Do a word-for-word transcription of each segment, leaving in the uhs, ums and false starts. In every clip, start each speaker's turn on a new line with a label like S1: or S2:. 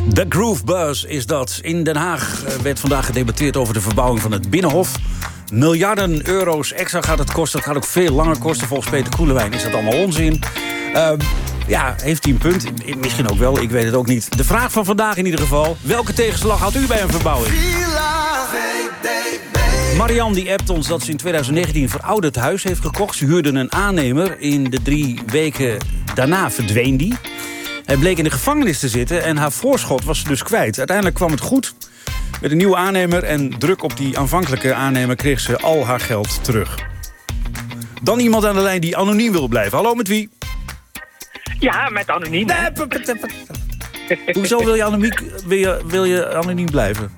S1: De Groove Buzz is dat. In Den Haag werd vandaag gedebatteerd over de verbouwing van het Binnenhof. Miljarden euro's extra gaat het kosten. Het gaat ook veel langer kosten. Volgens Peter Koelewijn is dat allemaal onzin. Uh, ja, heeft hij een punt? Misschien ook wel, ik weet het ook niet. De vraag van vandaag in ieder geval. Welke tegenslag had u bij een verbouwing? Marianne die appt ons dat ze in twintig negentien een verouderd huis heeft gekocht. Ze huurde een aannemer. In de drie weken daarna verdween die. Hij bleek in de gevangenis te zitten en haar voorschot was ze dus kwijt. Uiteindelijk kwam het goed met een nieuwe aannemer... en druk op die aanvankelijke aannemer kreeg ze al haar geld terug. Dan iemand aan de lijn die anoniem wil blijven. Hallo, met wie?
S2: Ja, met anoniem.
S1: Hoezo wil je anoniem, wil je, wil je anoniem blijven?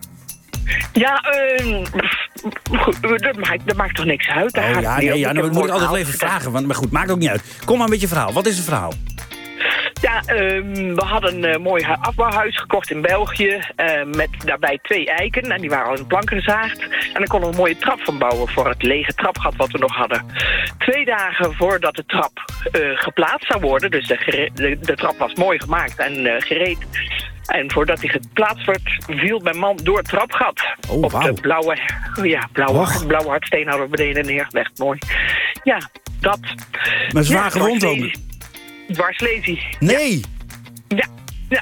S2: Ja, uh, dat, maakt, dat maakt toch niks uit?
S1: Oh, ja, nee, ja, dan moet ik altijd wel even vragen. Want, maar goed, maakt ook niet uit. Kom maar met je verhaal. Wat is het verhaal?
S2: Ja, uh, we hadden een uh, mooi afbouwhuis gekocht in België... Uh, met daarbij twee eiken, en die waren al in planken gezaagd. En dan konden we een mooie trap van bouwen voor het lege trapgat wat we nog hadden. Twee dagen voordat de trap uh, geplaatst zou worden... dus de, gere- de, de trap was mooi gemaakt en uh, gereed... En voordat hij geplaatst werd, viel mijn man door het trapgat.
S1: Oh,
S2: op
S1: wow.
S2: de blauwe, ja, blauwe, blauwe hardsteen hadden we beneden neergelegd. Mooi. Ja, dat.
S1: Maar zwaar
S2: ja,
S1: gewond ook.
S2: Dwarslesie.
S1: Nee!
S2: Ja, ja.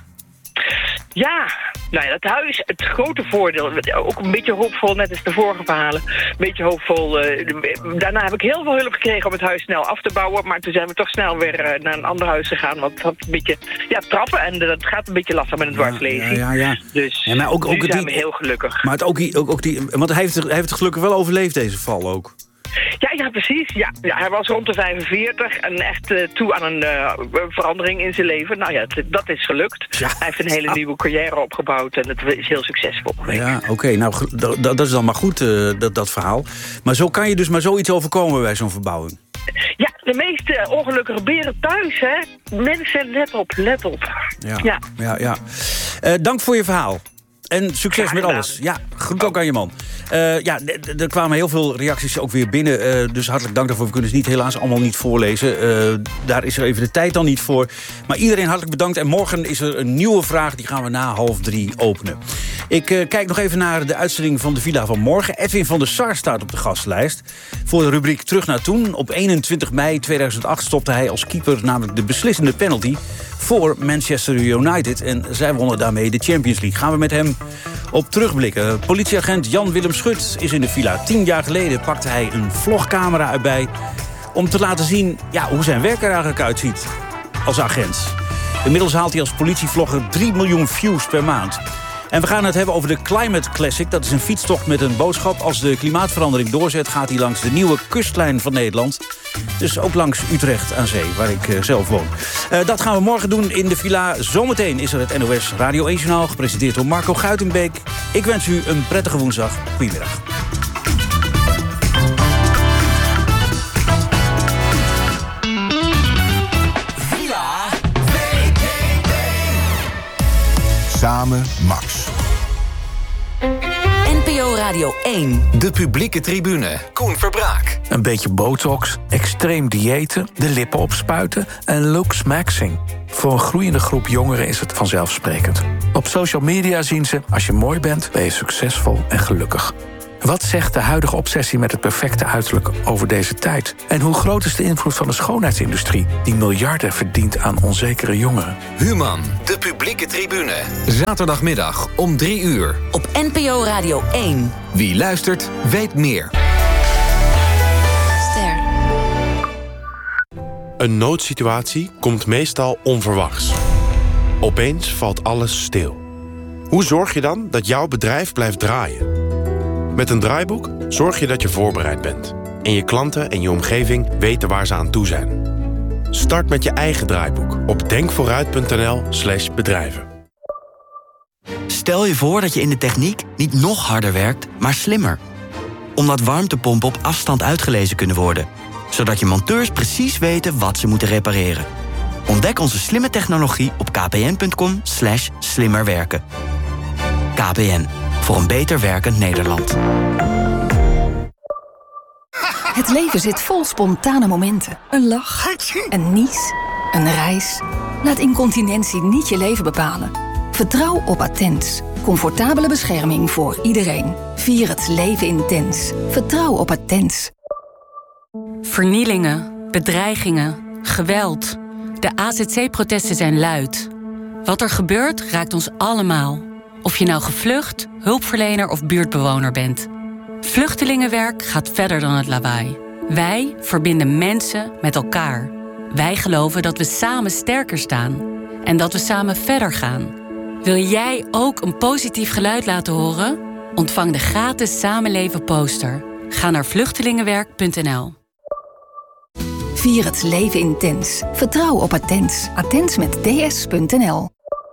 S2: Ja, nou ja, dat huis, het grote voordeel, ook een beetje hoopvol, net als de vorige verhalen, een beetje hoopvol. Uh, daarna heb ik heel veel hulp gekregen om het huis snel af te bouwen, maar toen zijn we toch snel weer uh, naar een ander huis gegaan, want het had een beetje, ja, trappen en dat gaat een beetje lastig met een dwarslesie.
S1: Ja, ja, ja.
S2: Dus
S1: ja, maar ook, ook
S2: nu zijn
S1: die,
S2: we heel gelukkig.
S1: Maar het ook, ook, ook die, want hij heeft, hij heeft het gelukkig wel overleefd, deze val ook.
S2: Ja, ja, precies. Ja, ja, hij was rond de vijfenveertig en echt uh, toe aan een uh, verandering in zijn leven. Nou ja, het, dat is gelukt. Ja. Hij heeft een hele nieuwe carrière opgebouwd en het is heel succesvol geweest. Ja,
S1: oké. Okay, nou, dat, dat is dan maar goed, uh, dat, dat verhaal. Maar zo kan je dus maar zoiets overkomen bij zo'n verbouwing.
S2: Ja, de meeste ongelukkige beren thuis, hè. Mensen, let op, let op.
S1: Ja, ja, ja. ja. Uh, dank voor je verhaal. En succes met alles. Ja, goed ook aan je man. Uh, ja, er kwamen heel veel reacties ook weer binnen. Uh, dus hartelijk dank daarvoor. We kunnen ze niet helaas allemaal niet voorlezen. Uh, daar is er even de tijd dan niet voor. Maar iedereen hartelijk bedankt. En morgen is er een nieuwe vraag. Die gaan we na half drie openen. Ik uh, kijk nog even naar de uitzending van de Villa van morgen. Edwin van der Sar staat op de gastlijst. Voor de rubriek Terug naar Toen. Op eenentwintig mei tweeduizend acht stopte hij als keeper namelijk de beslissende penalty voor Manchester United. En zij wonnen daarmee de Champions League. Gaan we met hem op terugblikken. Politieagent Jan-Willem Schut is in de villa. Tien jaar geleden pakte hij een vlogcamera erbij om te laten zien ja, hoe zijn werk er eigenlijk uitziet als agent. Inmiddels haalt hij als politievlogger drie miljoen views per maand. En we gaan het hebben over de Climate Classic. Dat is een fietstocht met een boodschap. Als de klimaatverandering doorzet, gaat hij langs de nieuwe kustlijn van Nederland. Dus ook langs Utrecht aan zee, waar ik uh, zelf woon. Uh, dat gaan we morgen doen in de villa. Zometeen is er het N O S Radio één Journaal, gepresenteerd door Marco Guitenbeek. Ik wens u een prettige woensdag. Goedemiddag.
S3: Samen Max.
S4: N P O Radio één.
S5: De publieke tribune. Koen Verbraak.
S6: Een beetje botox, extreem diëten, de lippen opspuiten en looks maxing. Voor een groeiende groep jongeren is het vanzelfsprekend. Op social media zien ze, als je mooi bent, ben je succesvol en gelukkig. Wat zegt de huidige obsessie met het perfecte uiterlijk over deze tijd? En hoe groot is de invloed van de schoonheidsindustrie die miljarden verdient aan onzekere jongeren?
S5: Human, de publieke tribune. Zaterdagmiddag om drie uur.
S4: Op N P O Radio één.
S5: Wie luistert, weet meer.
S4: Ster.
S7: Een noodsituatie komt meestal onverwachts. Opeens valt alles stil. Hoe zorg je dan dat jouw bedrijf blijft draaien? Met een draaiboek zorg je dat je voorbereid bent. En je klanten en je omgeving weten waar ze aan toe zijn. Start met je eigen draaiboek op denkvooruit.nl slash bedrijven.
S8: Stel je voor dat je in de techniek niet nog harder werkt, maar slimmer. Omdat warmtepompen op afstand uitgelezen kunnen worden. Zodat je monteurs precies weten wat ze moeten repareren. Ontdek onze slimme technologie op kpn.com slash slimmerwerken. K P N. Voor een beter werkend Nederland.
S9: Het leven zit vol spontane momenten. Een lach, een nies, een reis. Laat incontinentie niet je leven bepalen. Vertrouw op Attens. Comfortabele bescherming voor iedereen. Vier het leven intens. Vertrouw op Attens.
S10: Vernielingen, bedreigingen, geweld. De A Z C-protesten zijn luid. Wat er gebeurt, raakt ons allemaal. Of je nou gevlucht, hulpverlener of buurtbewoner bent. Vluchtelingenwerk gaat verder dan het lawaai. Wij verbinden mensen met elkaar. Wij geloven dat we samen sterker staan. En dat we samen verder gaan. Wil jij ook een positief geluid laten horen? Ontvang de gratis Samenleven poster. Ga naar vluchtelingenwerk punt n l.
S9: Vier het leven intens. Vertrouw op Attens. Attens met d s punt n l.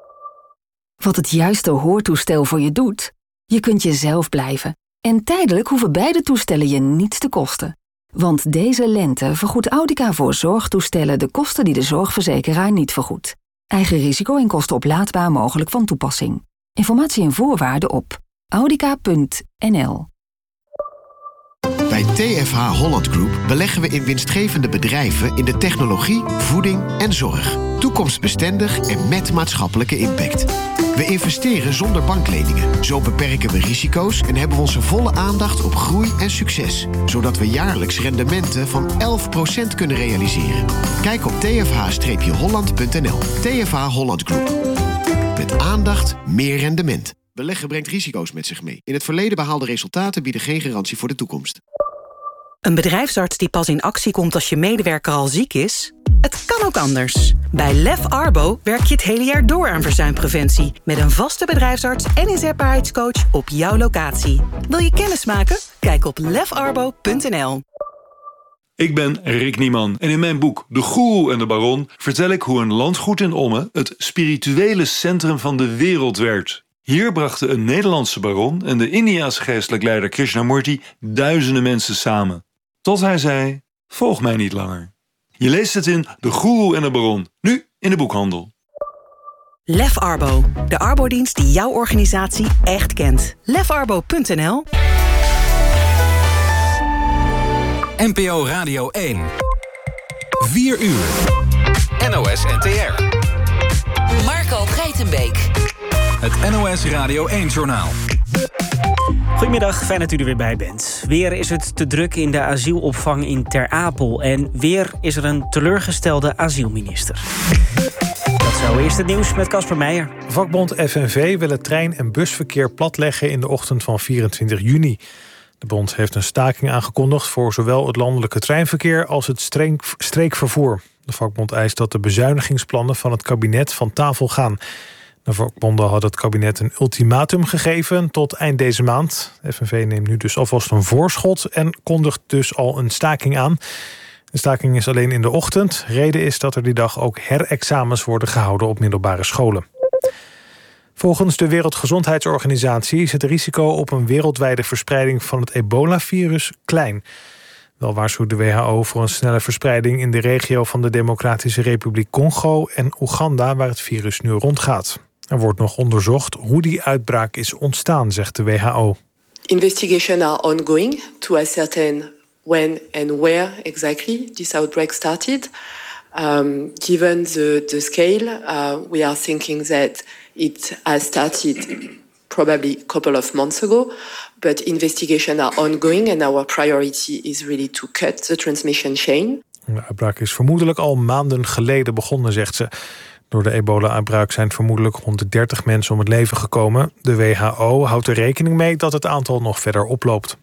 S9: Wat het juiste hoortoestel voor je doet? Je kunt jezelf blijven. En tijdelijk hoeven beide toestellen je niets te kosten. Want deze lente vergoedt Audica voor zorgtoestellen de kosten die de zorgverzekeraar niet vergoedt. Eigen risico en kosten oplaadbaar mogelijk van toepassing. Informatie en voorwaarden op audica punt n l.
S11: Bij T F H Holland Group beleggen we in winstgevende bedrijven in de technologie, voeding en zorg. Toekomstbestendig en met maatschappelijke impact. We investeren zonder bankleningen. Zo beperken we risico's en hebben we onze volle aandacht op groei en succes. Zodat we jaarlijks rendementen van elf procent kunnen realiseren. Kijk op t f h holland punt n l. T F H Holland Group. Met aandacht meer rendement. Beleggen brengt risico's met zich mee. In het verleden behaalde resultaten bieden geen garantie voor de toekomst.
S12: Een bedrijfsarts die pas in actie komt als je medewerker al ziek is? Het kan ook anders. Bij Lef Arbo werk je het hele jaar door aan verzuimpreventie. Met een vaste bedrijfsarts en inzetbaarheidscoach op jouw locatie. Wil je kennis maken? Kijk op lef arbo punt n l.
S13: Ik ben Rick Nieman en in mijn boek De Goeroe en de Baron vertel ik hoe een landgoed in Ommen het spirituele centrum van de wereld werd. Hier brachten een Nederlandse baron en de Indiase geestelijk leider Krishnamurti duizenden mensen samen. Tot hij zei, volg mij niet langer. Je leest het in De Goeroe en de Baron, nu in de boekhandel.
S12: Lef Arbo, de arbodienst die jouw organisatie echt kent. lef arbo punt n l.
S5: N P O Radio één. vier uur. N O S N T R.
S4: Marco Geitenbeek.
S5: Het N O S Radio één-journaal.
S14: Goedemiddag, fijn dat u er weer bij bent. Weer is het te druk in de asielopvang in Ter Apel. En weer is er een teleurgestelde asielminister. Dat zo eerst het nieuws met Casper Meijer.
S15: Vakbond F N V wil het trein- en busverkeer platleggen in de ochtend van vierentwintig juni. De bond heeft een staking aangekondigd voor zowel het landelijke treinverkeer als het streekvervoer. De vakbond eist dat de bezuinigingsplannen van het kabinet van tafel gaan. De vakbonden hadden het kabinet een ultimatum gegeven tot eind deze maand. De F N V neemt nu dus alvast een voorschot en kondigt dus al een staking aan. De staking is alleen in de ochtend. Reden is dat er die dag ook herexamens worden gehouden op middelbare scholen. Volgens de Wereldgezondheidsorganisatie is het risico op een wereldwijde verspreiding van het ebola-virus klein. Wel waarschuwt de W H O voor een snelle verspreiding in de regio van de Democratische Republiek Congo en Oeganda, waar het virus nu rondgaat. Er wordt nog onderzocht hoe die uitbraak is ontstaan, zegt de W H O.
S16: Investigations are ongoing to ascertain when and where exactly this outbreak started. Um, given the, the scale, uh, we are thinking that it has started probably a couple of months ago, but investigations are ongoing and our priority is really to cut the transmission chain.
S15: De uitbraak is vermoedelijk al maanden geleden begonnen, zegt ze. Door de ebola-uitbraak zijn vermoedelijk honderddertig mensen om het leven gekomen. De W H O houdt er rekening mee dat het aantal nog verder oploopt.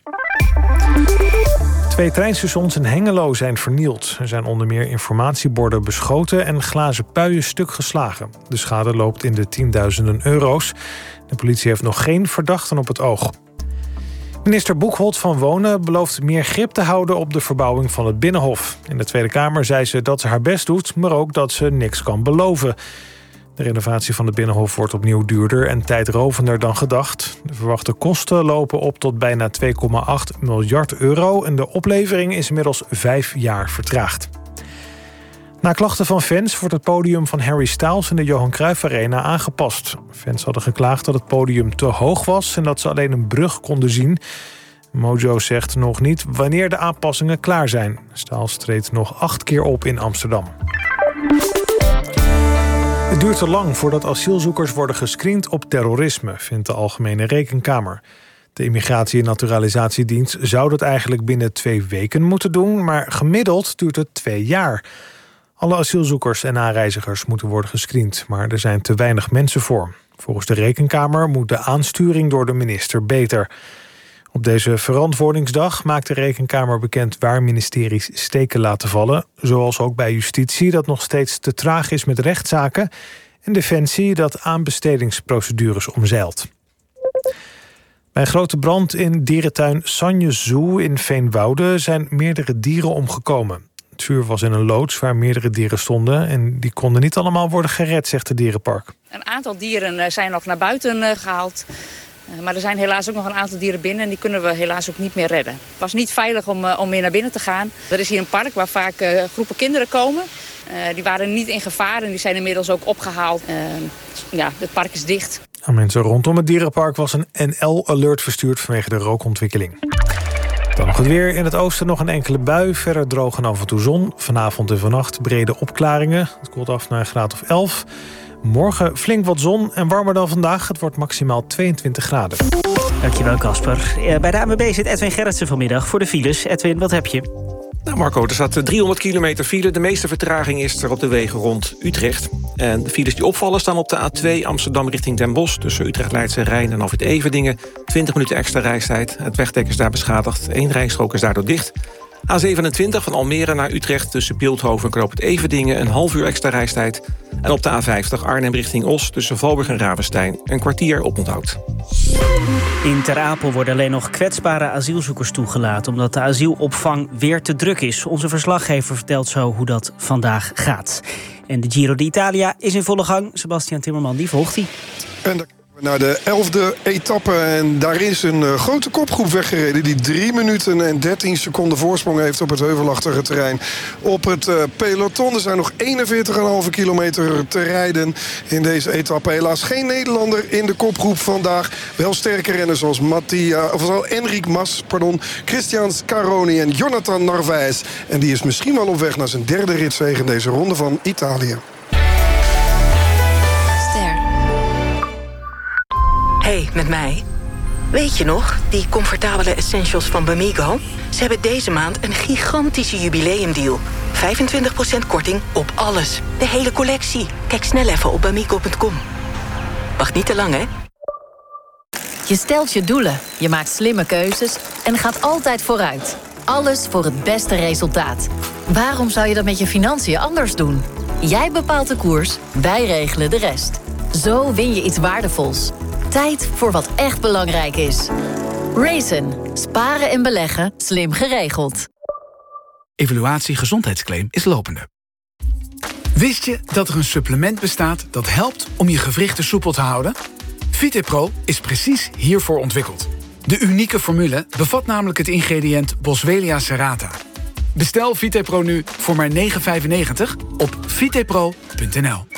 S15: Twee treinstations in Hengelo zijn vernield. Er zijn onder meer informatieborden beschoten en glazen puien stuk geslagen. De schade loopt in de tienduizenden euro's. De politie heeft nog geen verdachten op het oog. Minister Boekholt van Wonen belooft meer grip te houden op de verbouwing van het Binnenhof. In de Tweede Kamer zei ze dat ze haar best doet, maar ook dat ze niks kan beloven. De renovatie van het Binnenhof wordt opnieuw duurder en tijdrovender dan gedacht. De verwachte kosten lopen op tot bijna twee komma acht miljard euro... en de oplevering is inmiddels vijf jaar vertraagd. Na klachten van fans wordt het podium van Harry Styles in de Johan Cruijff Arena aangepast. Fans hadden geklaagd dat het podium te hoog was en dat ze alleen een brug konden zien. Mojo zegt nog niet wanneer de aanpassingen klaar zijn. Styles treedt nog acht keer op in Amsterdam. Het duurt te lang voordat asielzoekers worden gescreend op terrorisme, vindt de Algemene Rekenkamer. De Immigratie- en Naturalisatiedienst zou dat eigenlijk binnen twee weken moeten doen, maar gemiddeld duurt het twee jaar. Alle asielzoekers en aanreizigers moeten worden gescreend, maar er zijn te weinig mensen voor. Volgens de Rekenkamer moet de aansturing door de minister beter. Op deze verantwoordingsdag maakt de Rekenkamer bekend waar ministeries steken laten vallen, zoals ook bij Justitie dat nog steeds te traag is met rechtszaken en Defensie dat aanbestedingsprocedures omzeilt. Bij een grote brand in dierentuin Sanje Zoo in Veenwouden zijn meerdere dieren omgekomen. Het vuur was in een loods waar meerdere dieren stonden en die konden niet allemaal worden gered, zegt het dierenpark.
S17: Een aantal dieren zijn nog naar buiten gehaald. Maar er zijn helaas ook nog een aantal dieren binnen en die kunnen we helaas ook niet meer redden. Het was niet veilig om, om meer naar binnen te gaan. Er is hier een park waar vaak uh, groepen kinderen komen. Uh, die waren niet in gevaar en die zijn inmiddels ook opgehaald. Uh, ja, het park is dicht.
S15: Aan mensen rondom het dierenpark was een N L-alert verstuurd vanwege de rookontwikkeling. Dan nog het weer. In het oosten nog een enkele bui. Verder droog en af en toe zon. Vanavond en vannacht brede opklaringen. Het koelt af naar een graad of elf. Morgen flink wat zon en warmer dan vandaag. Het wordt maximaal tweeëntwintig graden.
S14: Dankjewel, Casper. Bij de A N W B zit Edwin Gerritsen vanmiddag voor de files. Edwin, wat heb je?
S18: Nou Marco, er staat driehonderd kilometer file. De meeste vertraging is er op de wegen rond Utrecht. En de files die opvallen staan op de A twee Amsterdam richting Den Bosch. Tussen Utrecht, Leidse Rijn en Afrit Everdingen. twintig minuten extra reistijd. Het wegdek is daar beschadigd. Eén rijstrook is daardoor dicht. A zevenentwintig van Almere naar Utrecht tussen Beeldhoven en Knoop het Everdingen een half uur extra reistijd. En op de A vijftig Arnhem richting Os tussen Valburg en Ravenstein een kwartier oponthoud.
S14: In Ter Apel worden alleen nog kwetsbare asielzoekers toegelaten omdat de asielopvang weer te druk is. Onze verslaggever vertelt zo hoe dat vandaag gaat. En de Giro d'Italia is in volle gang. Sebastian Timmerman, die volgt hij.
S19: En dan naar de elfde etappe. En daar is een uh, grote kopgroep weggereden die drie minuten en dertien seconden voorsprong heeft op het heuvelachtige terrein. Op het uh, peloton. Er zijn nog eenenveertig komma vijf kilometer te rijden in deze etappe. Helaas geen Nederlander in de kopgroep vandaag. Wel sterke renners zoals Mattia, of zo, Enric Mas, pardon, Christian Scaroni en Jonathan Narvaez. En die is misschien wel op weg naar zijn derde ritzege in deze ronde van Italië.
S20: Hey, met mij. Weet je nog, die comfortabele essentials van Bamigo? Ze hebben deze maand een gigantische jubileumdeal. vijfentwintig procent korting op alles. De hele collectie. Kijk snel even op bamigo punt com. Wacht niet te lang, hè?
S21: Je stelt je doelen, je maakt slimme keuzes en gaat altijd vooruit. Alles voor het beste resultaat. Waarom zou je dat met je financiën anders doen? Jij bepaalt de koers, wij regelen de rest. Zo win je iets waardevols. Tijd voor wat echt belangrijk is. Raisin. Sparen en beleggen. Slim geregeld.
S22: Evaluatie gezondheidsclaim is lopende. Wist je dat er een supplement bestaat dat helpt om je gewrichten soepel te houden? VitePro is precies hiervoor ontwikkeld. De unieke formule bevat namelijk het ingrediënt Boswellia serrata. Bestel VitePro nu voor maar negen vijfennegentig op vitepro punt n l.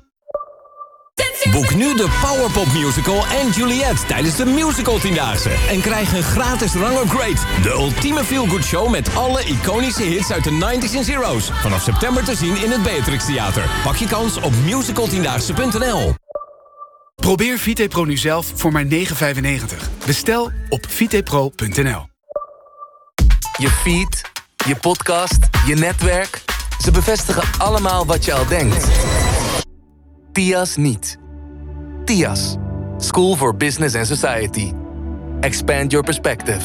S23: Boek nu de Powerpop Musical en Juliet tijdens de Musical Tiendaagse. En krijg een gratis Run or Great, de ultieme feel-good show met alle iconische hits uit de nineties en zero's. Vanaf september te zien in het Beatrix Theater. Pak je kans op musical tiendaagse punt n l.
S22: Probeer VitePro nu zelf voor maar negen vijfennegentig. Bestel op vitepro punt n l.
S24: Je feed, je podcast, je netwerk. Ze bevestigen allemaal wat je al denkt. T I A S niet. T I A S. School for Business and Society. Expand your perspective.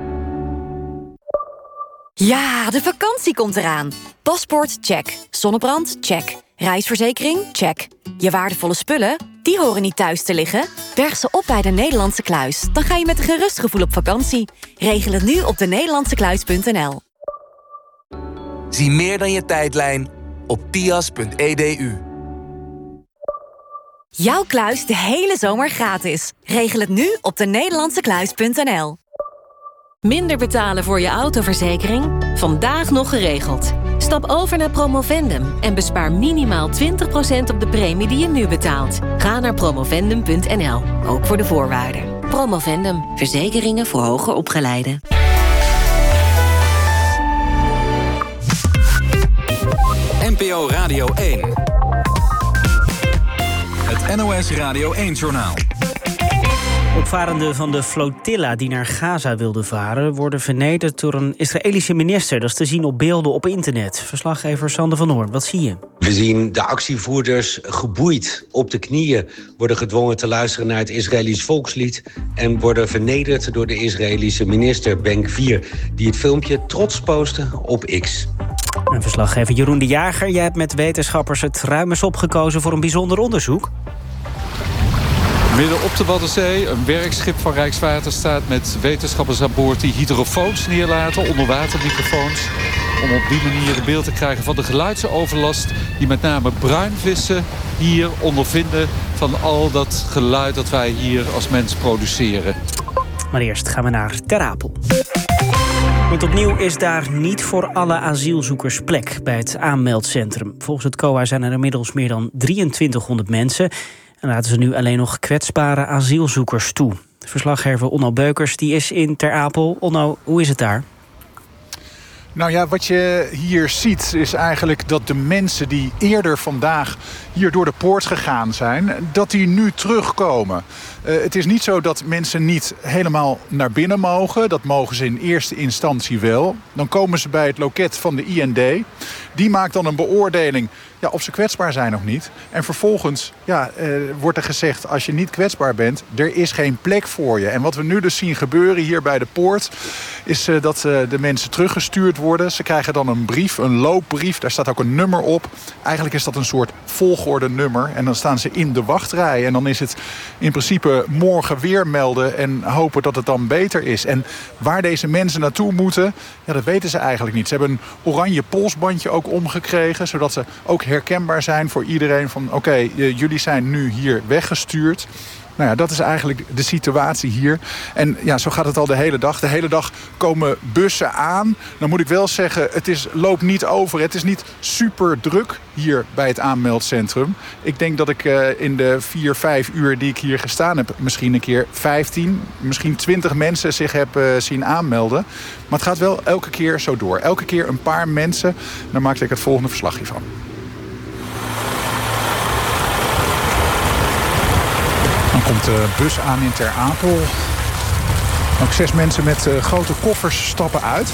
S25: Ja, de vakantie komt eraan. Paspoort, check. Zonnebrand, check. Reisverzekering, check. Je waardevolle spullen, die horen niet thuis te liggen. Berg ze op bij de Nederlandse Kluis. Dan ga je met een gerust gevoel op vakantie. Regel het nu op de nederlandse kluis punt n l.
S24: Zie meer dan je tijdlijn op tias punt e d u.
S25: Jouw kluis de hele zomer gratis. Regel het nu op de nederlandse kluis punt n l.
S21: Minder betalen voor je autoverzekering? Vandaag nog geregeld. Stap over naar Promovendum en bespaar minimaal twintig procent op de premie die je nu betaalt. Ga naar promovendum punt n l, ook voor de voorwaarden. Promovendum, verzekeringen voor hoger opgeleiden.
S5: N P O Radio één. N O S Radio één-journaal.
S14: Opvarenden van de flotilla die naar Gaza wilden varen worden vernederd door een Israëlische minister. Dat is te zien op beelden op internet. Verslaggever Sander van Hoorn, wat zie je?
S1: We zien de actievoerders geboeid op de knieën, worden gedwongen te luisteren naar het Israëlisch volkslied en worden vernederd door de Israëlische minister Ben-Gvir, die het filmpje trots postte op X.
S14: En verslaggever Jeroen de Jager, jij hebt met wetenschappers het Ruimesop gekozen voor een bijzonder onderzoek.
S2: Midden op de Waddenzee, een werkschip van Rijkswaterstaat met wetenschappers aan boord die hydrofoons neerlaten, onderwatermicrofoons, om op die manier een beeld te krijgen van de geluidsoverlast die met name bruinvissen hier ondervinden van al dat geluid dat wij hier als mens produceren.
S14: Maar eerst gaan we naar Ter Apel. Want opnieuw is daar niet voor alle asielzoekers plek bij het aanmeldcentrum. Volgens het C O A zijn er inmiddels meer dan drieëntwintighonderd mensen en laten ze nu alleen nog kwetsbare asielzoekers toe. Verslaggever Onno Beukers die is in Ter Apel. Onno, hoe is het daar?
S3: Nou ja, wat je hier ziet is eigenlijk dat de mensen die eerder vandaag hier door de poort gegaan zijn, dat die nu terugkomen. Uh, het is niet zo dat mensen niet helemaal naar binnen mogen. Dat mogen ze in eerste instantie wel. Dan komen ze bij het loket van de I N D. Die maakt dan een beoordeling ja, of ze kwetsbaar zijn of niet. En vervolgens ja, uh, wordt er gezegd, als je niet kwetsbaar bent, er is geen plek voor je. En wat we nu dus zien gebeuren hier bij de poort, is uh, dat uh, de mensen teruggestuurd worden. Ze krijgen dan een brief, een loopbrief. Daar staat ook een nummer op. Eigenlijk is dat een soort volgorde nummer. En dan staan ze in de wachtrij. En dan is het in principe morgen weer melden en hopen dat het dan beter is. En waar deze mensen naartoe moeten, ja, dat weten ze eigenlijk niet. Ze hebben een oranje polsbandje ook omgekregen, zodat ze ook herkenbaar zijn voor iedereen van oké, okay, jullie zijn nu hier weggestuurd. Nou ja, dat is eigenlijk de situatie hier. En ja, zo gaat het al de hele dag. De hele dag komen bussen aan. Dan moet ik wel zeggen, het is, loopt niet over. Het is niet super druk hier bij het aanmeldcentrum. Ik denk dat ik uh, in de vier, vijf uur die ik hier gestaan heb, misschien een keer vijftien, misschien twintig mensen zich heb uh, zien aanmelden. Maar het gaat wel elke keer zo door. Elke keer een paar mensen. Daar maakte ik het volgende verslagje van. Dan komt de bus aan in Ter Apel. Ook zes mensen met uh, grote koffers stappen uit.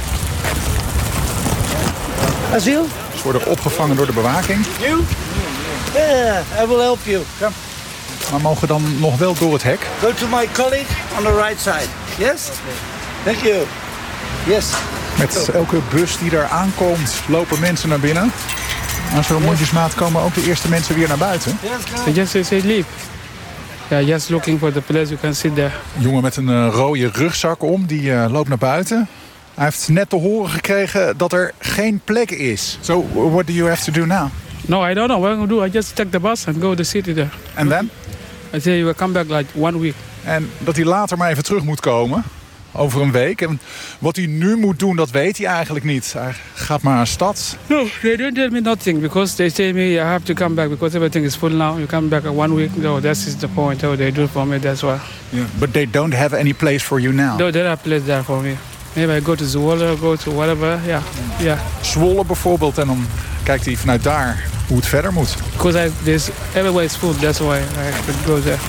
S6: Asiel?
S3: Ze worden opgevangen door de bewaking.
S6: You? Yeah, I will help you. Come.
S3: Maar mogen dan nog wel door het hek.
S6: Go to my colleague on the right side. Yes? Thank you. Yes.
S3: Met elke bus die daar aankomt, lopen mensen naar binnen. Als er mondjesmaat komen ook de eerste mensen weer naar buiten.
S7: Yes, yes, yes, leave. Yeah, just looking for the place you can sit there.
S3: Een jongen met een uh, rode rugzak om, die uh, loopt naar buiten. Hij heeft net te horen gekregen dat er geen plek is. So, what do you have to do now?
S7: No, I don't know what I'm going to do. I just take the bus and go to the city there.
S3: And then?
S7: I say you will come back like one week.
S3: En dat hij later maar even terug moet komen. Over een week. En wat hij nu moet doen, dat weet hij eigenlijk niet. Hij gaat maar naar de stad.
S7: No, they don't tell me nothing. Because they tell me you have to come back. Because everything is full now. You come back in one week. No, that is the point. Oh, they do it for me. That's why.
S3: Yeah, but they don't have any place for you now.
S7: No, they have a place there for me. Maybe I go to Zwolle, go to whatever. Yeah, yeah.
S3: Zwolle bijvoorbeeld. En dan kijkt hij vanuit daar hoe het verder moet.
S7: Because I, there's, everywhere is full. That's why I could go there.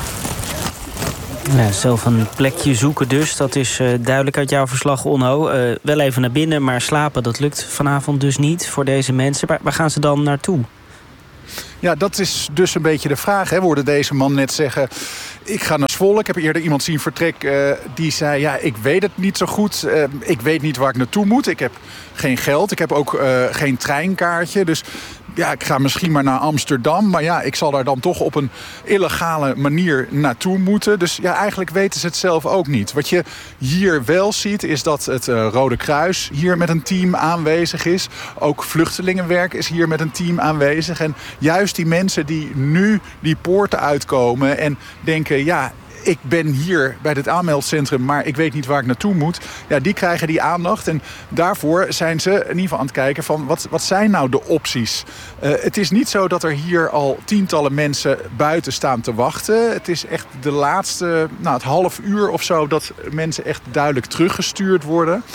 S14: Ja, zelf een plekje zoeken dus. Dat is uh, duidelijk uit jouw verslag, Onno. Uh, wel even naar binnen, maar slapen dat lukt vanavond dus niet voor deze mensen. Waar, waar gaan ze dan naartoe?
S3: Ja, dat is dus een beetje de vraag. Hè. We hoorden deze man net zeggen, ik ga naar Zwolle. Ik heb eerder iemand zien vertrekken uh, die zei, ja, ik weet het niet zo goed. Uh, ik weet niet waar ik naartoe moet. Ik heb geen geld. Ik heb ook uh, geen treinkaartje. Dus ja, ik ga misschien maar naar Amsterdam. Maar ja, ik zal daar dan toch op een illegale manier naartoe moeten. Dus ja, eigenlijk weten ze het zelf ook niet. Wat je hier wel ziet, is dat het uh, Rode Kruis hier met een team aanwezig is. Ook vluchtelingenwerk is hier met een team aanwezig. En juist die mensen die nu die poorten uitkomen en denken, ja, ik ben hier bij dit aanmeldcentrum, maar ik weet niet waar ik naartoe moet. Ja, die krijgen die aandacht. En daarvoor zijn ze in ieder geval aan het kijken van, wat, wat zijn nou de opties? Uh, het is niet zo dat er hier al tientallen mensen buiten staan te wachten. Het is echt de laatste, nou, het half uur of zo, dat mensen echt duidelijk teruggestuurd worden.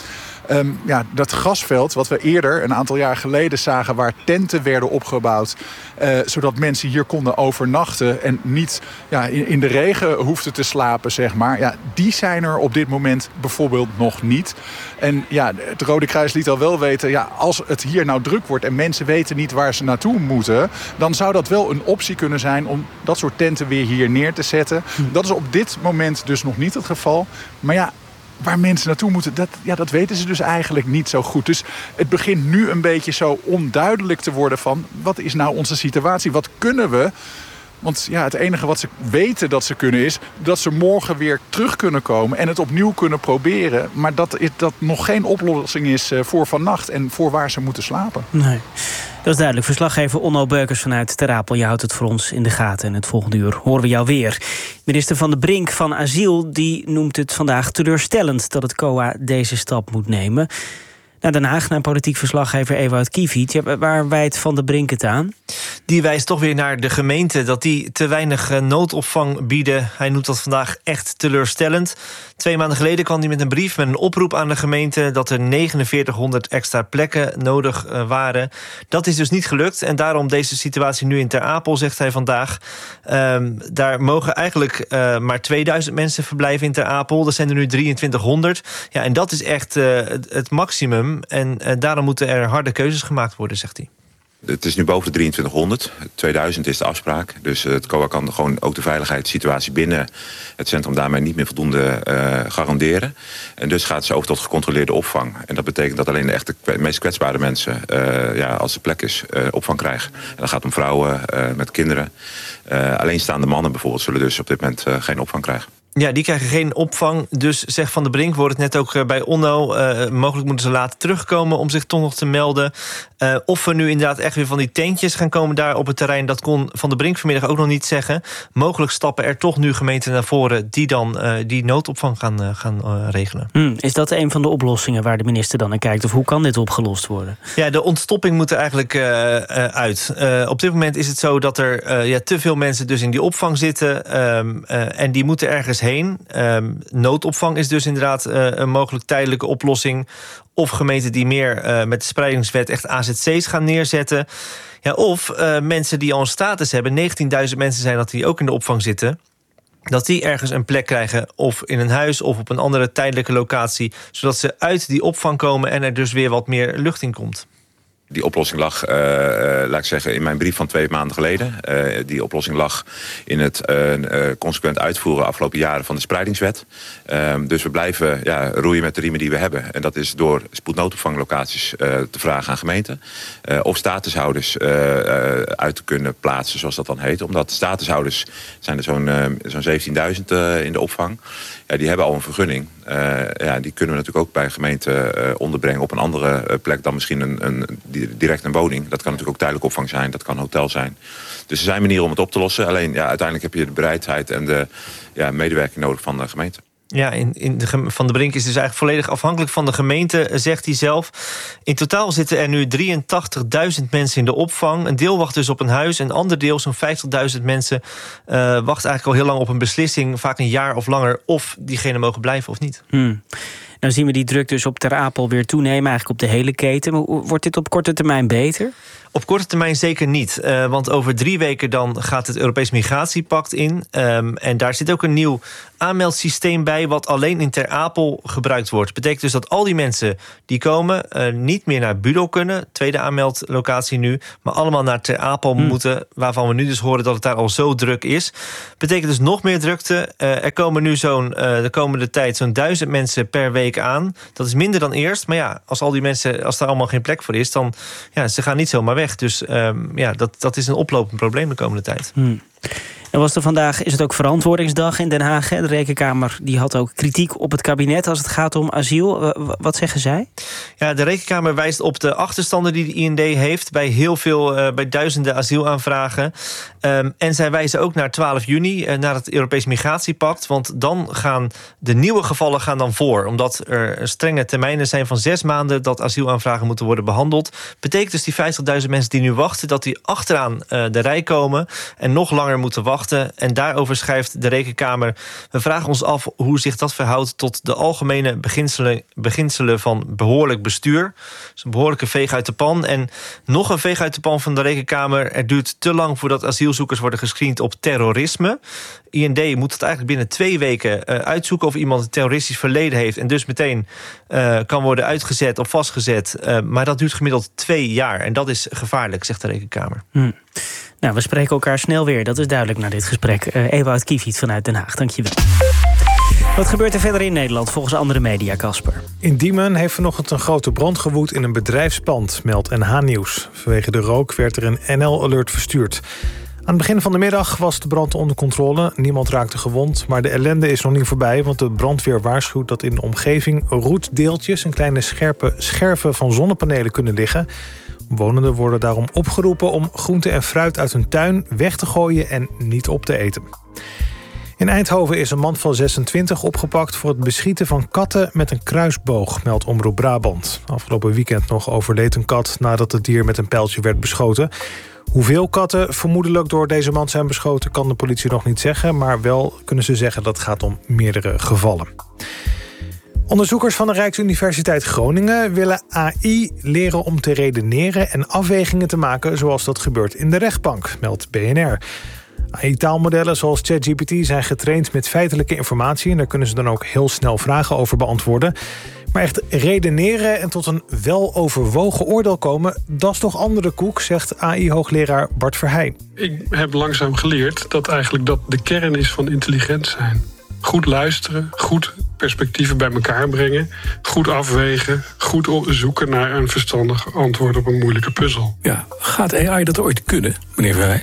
S3: Um, ja, dat grasveld wat we eerder, een aantal jaar geleden zagen, waar tenten werden opgebouwd, uh, zodat mensen hier konden overnachten en niet ja, in, in de regen hoefden te slapen, zeg maar. Ja, die zijn er op dit moment bijvoorbeeld nog niet. En ja, het Rode Kruis liet al wel weten, ja, als het hier nou druk wordt en mensen weten niet waar ze naartoe moeten, dan zou dat wel een optie kunnen zijn om dat soort tenten weer hier neer te zetten. Hm. Dat is op dit moment dus nog niet het geval. Maar ja, waar mensen naartoe moeten, dat, ja, dat weten ze dus eigenlijk niet zo goed. Dus het begint nu een beetje zo onduidelijk te worden van, wat is nou onze situatie? Wat kunnen we? Want ja, het enige wat ze weten dat ze kunnen is dat ze morgen weer terug kunnen komen en het opnieuw kunnen proberen. Maar dat dat nog geen oplossing is voor vannacht en voor waar ze moeten slapen.
S14: Nee, dat is duidelijk. Verslaggever Onno Beukers vanuit Ter Apel. Je houdt het voor ons in de gaten en het volgende uur horen we jou weer. Minister Van de Brink van Asiel die noemt het vandaag teleurstellend dat het C O A deze stap moet nemen. Naar Den Haag, naar politiek verslaggever Ewout Kiviet. Ja, waar wijt Van de Brink het aan?
S8: Die wijst toch weer naar de gemeente, dat die te weinig noodopvang bieden. Hij noemt dat vandaag echt teleurstellend. Twee maanden geleden kwam hij met een brief met een oproep aan de gemeente dat er negenenveertighonderd extra plekken nodig waren. Dat is dus niet gelukt en daarom deze situatie nu in Ter Apel, zegt hij vandaag. Um, daar mogen eigenlijk uh, maar tweeduizend mensen verblijven in Ter Apel. Er zijn er nu drieëntwintighonderd. Ja, en dat is echt uh, het, het maximum. En uh, daarom moeten er harde keuzes gemaakt worden, zegt hij.
S9: Het is nu boven de drieëntwintighonderd. tweeduizend is de afspraak. Dus het C O A kan gewoon ook de veiligheidssituatie binnen het centrum daarmee niet meer voldoende uh, garanderen. En dus gaat ze over tot gecontroleerde opvang. En dat betekent dat alleen de echte meest kwetsbare mensen, uh, ja, als er plek is, uh, opvang krijgen. En dat gaat om vrouwen uh, met kinderen. Uh, alleenstaande mannen bijvoorbeeld zullen dus op dit moment uh, geen opvang krijgen.
S8: Ja, die krijgen geen opvang. Dus zegt Van der Brink, wordt het net ook bij Onno. Uh, mogelijk moeten ze later terugkomen om zich toch nog te melden. Uh, of we nu inderdaad echt weer van die tentjes gaan komen daar op het terrein, dat kon Van der Brink vanmiddag ook nog niet zeggen. Mogelijk stappen er toch nu gemeenten naar voren die dan uh, die noodopvang gaan, uh, gaan uh, regelen.
S14: Hmm, is dat een van de oplossingen waar de minister dan naar kijkt? Of hoe kan dit opgelost worden?
S8: Ja, de ontstopping moet er eigenlijk uh, uh, uit. Uh, op dit moment is het zo dat er uh, ja, te veel mensen dus in die opvang zitten. Um, uh, en die moeten ergens heen. Um, noodopvang is dus inderdaad uh, een mogelijk tijdelijke oplossing. Of gemeenten die meer uh, met de spreidingswet echt A Z C's gaan neerzetten. Ja, of uh, mensen die al een status hebben, negentienduizend mensen zijn dat die ook in de opvang zitten, dat die ergens een plek krijgen, of in een huis of op een andere tijdelijke locatie, zodat ze uit die opvang komen en er dus weer wat meer lucht in komt.
S9: Die oplossing lag, uh, uh, laat ik zeggen, in mijn brief van twee maanden geleden. Uh, die oplossing lag in het uh, uh, consequent uitvoeren afgelopen jaren van de spreidingswet. Uh, dus we blijven ja, roeien met de riemen die we hebben. En dat is door spoednoodopvanglocaties uh, te vragen aan gemeenten. Uh, of statushouders uh, uh, uit te kunnen plaatsen, zoals dat dan heet. Omdat statushouders zijn er zo'n uh, zo'n zeventienduizend uh, in de opvang. Ja, die hebben al een vergunning. Uh, ja, die kunnen we natuurlijk ook bij gemeenten uh, onderbrengen op een andere uh, plek dan misschien een, een, direct een woning. Dat kan natuurlijk ook tijdelijk opvang zijn, dat kan een hotel zijn. Dus er zijn manieren om het op te lossen. Alleen ja, uiteindelijk heb je de bereidheid en de ja, medewerking nodig van de gemeente.
S8: Ja, in, in de, Van der Brink is dus eigenlijk volledig afhankelijk van de gemeente, zegt hij zelf. In totaal zitten er nu drieëntachtigduizend mensen in de opvang. Een deel wacht dus op een huis. Een ander deel, zo'n vijftigduizend mensen, uh, wacht eigenlijk al heel lang op een beslissing. Vaak een jaar of langer, of diegene mogen blijven of niet.
S14: Hmm. Nou zien we die druk dus op Ter Apel weer toenemen, eigenlijk op de hele keten. Maar wordt dit op korte termijn beter?
S8: Op korte termijn zeker niet. Uh, want over drie weken dan gaat het Europees Migratiepact in. Um, en daar zit ook een nieuw aanmeldsysteem bij, wat alleen in Ter Apel gebruikt wordt. Dat betekent dus dat al die mensen die komen uh, niet meer naar Budel kunnen, tweede aanmeldlocatie nu, maar allemaal naar Ter Apel hmm. moeten, waarvan we nu dus horen dat het daar al zo druk is. Betekent dus nog meer drukte. Uh, er komen nu zo'n uh, de komende tijd zo'n duizend mensen per week aan. Dat is minder dan eerst. Maar ja, als al die mensen, als daar allemaal geen plek voor is, dan ja, ze gaan niet zomaar weg. Dus um, ja, dat, dat is een oplopend probleem de komende tijd.
S14: Hmm. En was er vandaag, is het ook verantwoordingsdag in Den Haag? Hè? De Rekenkamer die had ook kritiek op het kabinet als het gaat om asiel. Wat zeggen zij?
S8: Ja, de Rekenkamer wijst op de achterstanden die de I N D heeft bij heel veel, uh, bij duizenden asielaanvragen. Um, en zij wijzen ook naar twaalf juni, uh, naar het Europees Migratiepact. Want dan gaan de nieuwe gevallen gaan dan voor. Omdat er strenge termijnen zijn van zes maanden dat asielaanvragen moeten worden behandeld. Betekent dus die vijftigduizend mensen die nu wachten, dat die achteraan uh, de rij komen en nog langer moeten wachten. verdachten. En daarover schrijft de Rekenkamer: we vragen ons af hoe zich dat verhoudt tot de algemene beginselen, beginselen van behoorlijk bestuur. Dus een behoorlijke veeg uit de pan. En nog een veeg uit de pan van de Rekenkamer: er duurt te lang voordat asielzoekers worden gescreend op terrorisme. I N D moet het eigenlijk binnen twee weken uh, uitzoeken of iemand een terroristisch verleden heeft en dus meteen uh, kan worden uitgezet of vastgezet. Uh, maar dat duurt gemiddeld twee jaar en dat is gevaarlijk, zegt de Rekenkamer.
S14: Hmm. Nou, we spreken elkaar snel weer, dat is duidelijk na dit gesprek. Uh, Ewout Kiefiet vanuit Den Haag, dankjewel. Wat gebeurt er verder in Nederland volgens andere media, Casper?
S15: In Diemen heeft vanochtend een grote brand gewoed in een bedrijfspand, meldt N H Nieuws. Vanwege de rook werd er een N L-alert verstuurd. Aan het begin van de middag was de brand onder controle. Niemand raakte gewond, maar de ellende is nog niet voorbij, want de brandweer waarschuwt dat in de omgeving roetdeeltjes en kleine scherpe scherven van zonnepanelen kunnen liggen. Wonenden worden daarom opgeroepen om groente en fruit uit hun tuin weg te gooien en niet op te eten. In Eindhoven is een man van zesentwintig opgepakt voor het beschieten van katten met een kruisboog, meldt Omroep Brabant. Afgelopen weekend nog overleed een kat nadat het dier met een pijltje werd beschoten. Hoeveel katten vermoedelijk door deze man zijn beschoten kan de politie nog niet zeggen, maar wel kunnen ze zeggen dat het gaat om meerdere gevallen. Onderzoekers van de Rijksuniversiteit Groningen willen A I leren om te redeneren en afwegingen te maken zoals dat gebeurt in de rechtbank, meldt B N R. A I-taalmodellen zoals ChatGPT zijn getraind met feitelijke informatie en daar kunnen ze dan ook heel snel vragen over beantwoorden. Maar echt redeneren en tot een weloverwogen oordeel komen, dat is toch andere koek, zegt A I-hoogleraar Bart Verheij.
S4: Ik heb langzaam geleerd dat eigenlijk dat de kern is van intelligent zijn. Goed luisteren, goed perspectieven bij elkaar brengen, goed afwegen, goed zoeken naar een verstandig antwoord op een moeilijke puzzel.
S10: Ja, gaat A I dat ooit kunnen, meneer Verheij?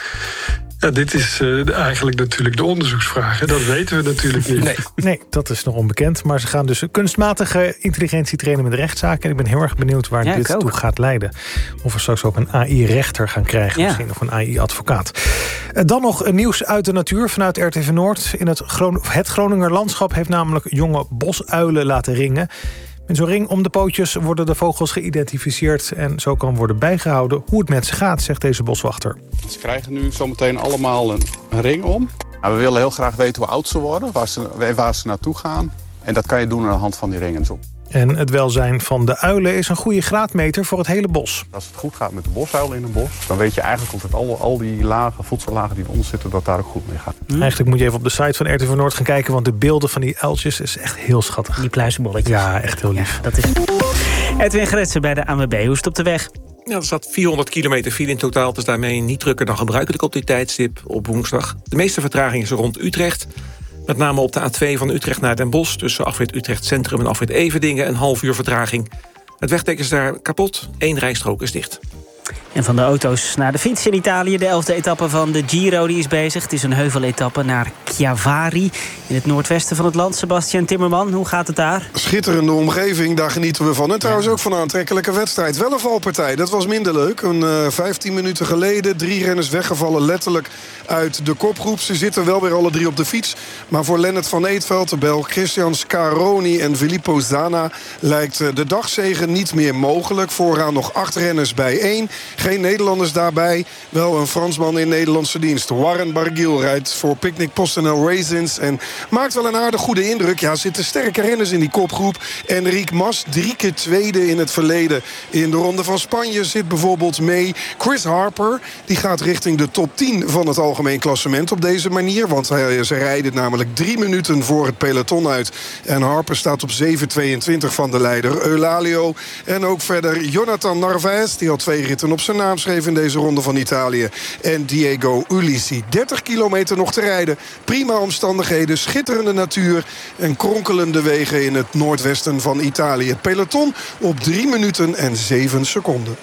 S4: Ja, dit is uh, eigenlijk natuurlijk de onderzoeksvraag. Hè? Dat weten we natuurlijk niet.
S15: Nee. nee, dat is nog onbekend. Maar ze gaan dus kunstmatige intelligentie trainen met rechtszaken. En ik ben heel erg benieuwd waar ja, dit toe gaat leiden. Of we straks ook een A I-rechter gaan krijgen. Ja. Misschien of een A I-advocaat. Dan nog nieuws uit de natuur vanuit R T V Noord. In het, Gron- het Groninger landschap heeft namelijk jonge bosuilen laten ringen. Met zo'n ring om de pootjes worden de vogels geïdentificeerd en zo kan worden bijgehouden hoe het met ze gaat, zegt deze boswachter.
S11: Ze krijgen nu zometeen allemaal een, een ring om. Nou, we willen heel graag weten hoe oud ze worden, waar ze, waar ze naartoe gaan. En dat kan je doen aan de hand van die ringen zo.
S15: En het welzijn van de uilen is een goede graadmeter voor het hele bos.
S11: Als het goed gaat met de bosuil in een bos, dan weet je eigenlijk dat al, al die lagen, voedsellagen die eronder zitten, dat daar ook goed mee gaat.
S15: Hm. Eigenlijk moet je even op de site van R T V Noord gaan kijken, want de beelden van die uiltjes is echt heel schattig.
S14: Die pluizenbolletjes.
S15: Ja, echt heel lief.
S14: Ja, dat is... Edwin Gretsen bij de A N W B. Hoe is het op de weg?
S18: Ja, er staat vierhonderd kilometer file in totaal, dus daarmee niet drukker dan gebruikelijk op dit tijdstip op woensdag. De meeste vertraging is rond Utrecht. Met name op de A twee van Utrecht naar Den Bosch, tussen afrit Utrecht Centrum en afrit Everdingen, een half uur vertraging. Het wegdek is daar kapot, één rijstrook is dicht.
S14: En van de auto's naar de fiets in Italië. De elfde etappe van de Giro die is bezig. Het is een heuveletappe naar Chiavari in het noordwesten van het land. Sebastian Timmerman, hoe gaat het daar?
S19: Schitterende omgeving, daar genieten we van. En trouwens ook van een aantrekkelijke wedstrijd. Wel een valpartij, dat was minder leuk. Een uh, vijftien minuten geleden, drie renners weggevallen letterlijk uit de kopgroep. Ze zitten wel weer alle drie op de fiets. Maar voor Lennart van Eetveld, de Belg, Christian Scaroni en Filippo Zana lijkt de dagzegen niet meer mogelijk. Vooraan nog acht renners bij één. Geen Nederlanders daarbij. Wel een Fransman in Nederlandse dienst. Warren Barguil rijdt voor Picnic PostNL Raisins. En maakt wel een aardig goede indruk. Ja, zitten sterke renners in die kopgroep. Enrique Mas, drie keer tweede in het verleden. In de Ronde van Spanje zit bijvoorbeeld mee Chris Harper. Die gaat richting de top tien van het algemeen klassement op deze manier. Want hij, ze rijden namelijk drie minuten voor het peloton uit. En Harper staat op zeven tweeëntwintig van de leider Eulalio. En ook verder Jonathan Narvaez. Die al twee ritten op zijn naam schreef in deze Ronde van Italië. En Diego Ulissi. dertig kilometer nog te rijden. Prima omstandigheden, schitterende natuur en kronkelende wegen in het noordwesten van Italië. Het peloton op drie minuten en zeven seconden.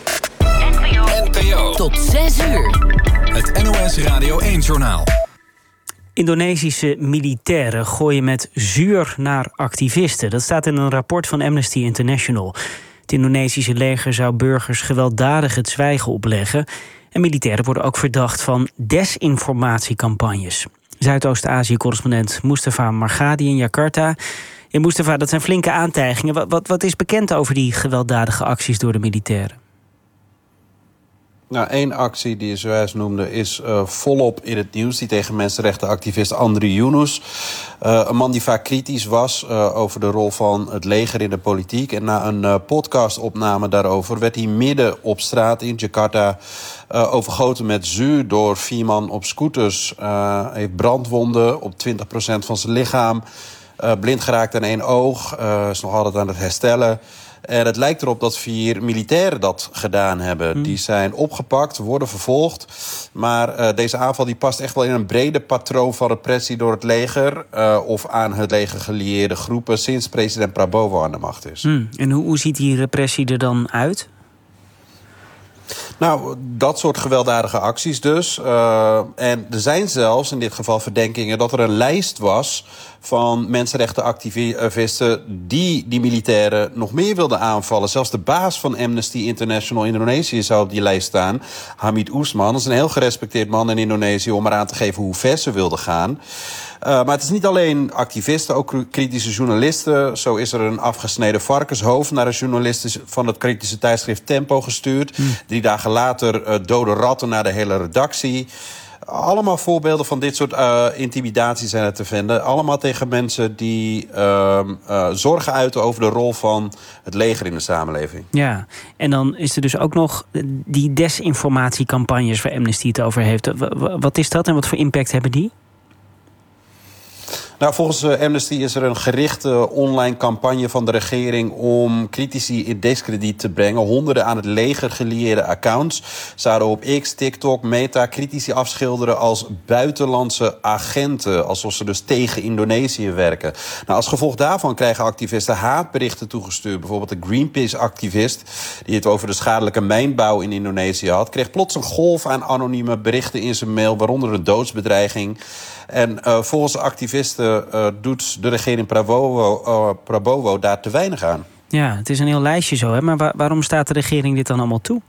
S5: N P O. Tot zes uur. Het N O S Radio één-journaal.
S14: Indonesische militairen gooien met zuur naar activisten. Dat staat in een rapport van Amnesty International. Het Indonesische leger zou burgers gewelddadig het zwijgen opleggen. En militairen worden ook verdacht van desinformatiecampagnes. Zuidoost-Azië-correspondent Mustafa Margadi in Jakarta. Ja, Mustafa, dat zijn flinke aantijgingen. Wat, wat, wat is bekend over die gewelddadige acties door de militairen?
S12: Nou, één actie die je zojuist noemde is uh, volop in het nieuws. Die tegen mensenrechtenactivist Andri Yunus. Uh, een man die vaak kritisch was uh, over de rol van het leger in de politiek. En na een uh, podcastopname daarover werd hij midden op straat in Jakarta uh, overgoten met zuur door vier man op scooters. Uh, hij heeft brandwonden op twintig procent van zijn lichaam. Uh, blind geraakt aan één oog. Uh, is nog altijd aan het herstellen. En het lijkt erop dat vier militairen dat gedaan hebben. Mm. Die zijn opgepakt, worden vervolgd. Maar uh, deze aanval die past echt wel in een brede patroon van repressie door het leger. Uh, of aan het leger gelieerde groepen sinds president Prabowo aan de macht is.
S14: Mm. En hoe, hoe ziet die repressie er dan uit?
S12: Nou, dat soort gewelddadige acties dus. Uh, en er zijn zelfs in dit geval verdenkingen dat er een lijst was van mensenrechtenactivisten die die militairen nog meer wilden aanvallen. Zelfs de baas van Amnesty International Indonesië zou op die lijst staan. Hamid Usman, dat is een heel gerespecteerd man in Indonesië om eraan te geven hoe ver ze wilden gaan. Uh, maar het is niet alleen activisten, ook kritische journalisten. Zo is er een afgesneden varkenshoofd naar de journalisten van het kritische tijdschrift Tempo gestuurd. Mm. Drie dagen later uh, dode ratten naar de hele redactie. Allemaal voorbeelden van dit soort uh, intimidatie zijn er te vinden. Allemaal tegen mensen die uh, uh, zorgen uiten over de rol van het leger in de samenleving.
S14: Ja, en dan is er dus ook nog die desinformatiecampagnes waar Amnesty het over heeft. Wat is dat en wat voor impact hebben die?
S12: Nou, volgens Amnesty is er een gerichte online campagne van de regering om critici in diskrediet te brengen. Honderden aan het leger gelieerde accounts zouden op X, TikTok, Meta critici afschilderen als buitenlandse agenten. Alsof ze dus tegen Indonesië werken. Nou, als gevolg daarvan krijgen activisten haatberichten toegestuurd. Bijvoorbeeld de Greenpeace-activist die het over de schadelijke mijnbouw in Indonesië had, kreeg plots een golf aan anonieme berichten in zijn mail, waaronder een doodsbedreiging. En uh, volgens activisten uh, doet de regering Prabowo, uh, Prabowo daar te weinig aan.
S14: Ja, het is een heel lijstje zo, hè? Maar wa- waarom staat de regering dit dan allemaal toe?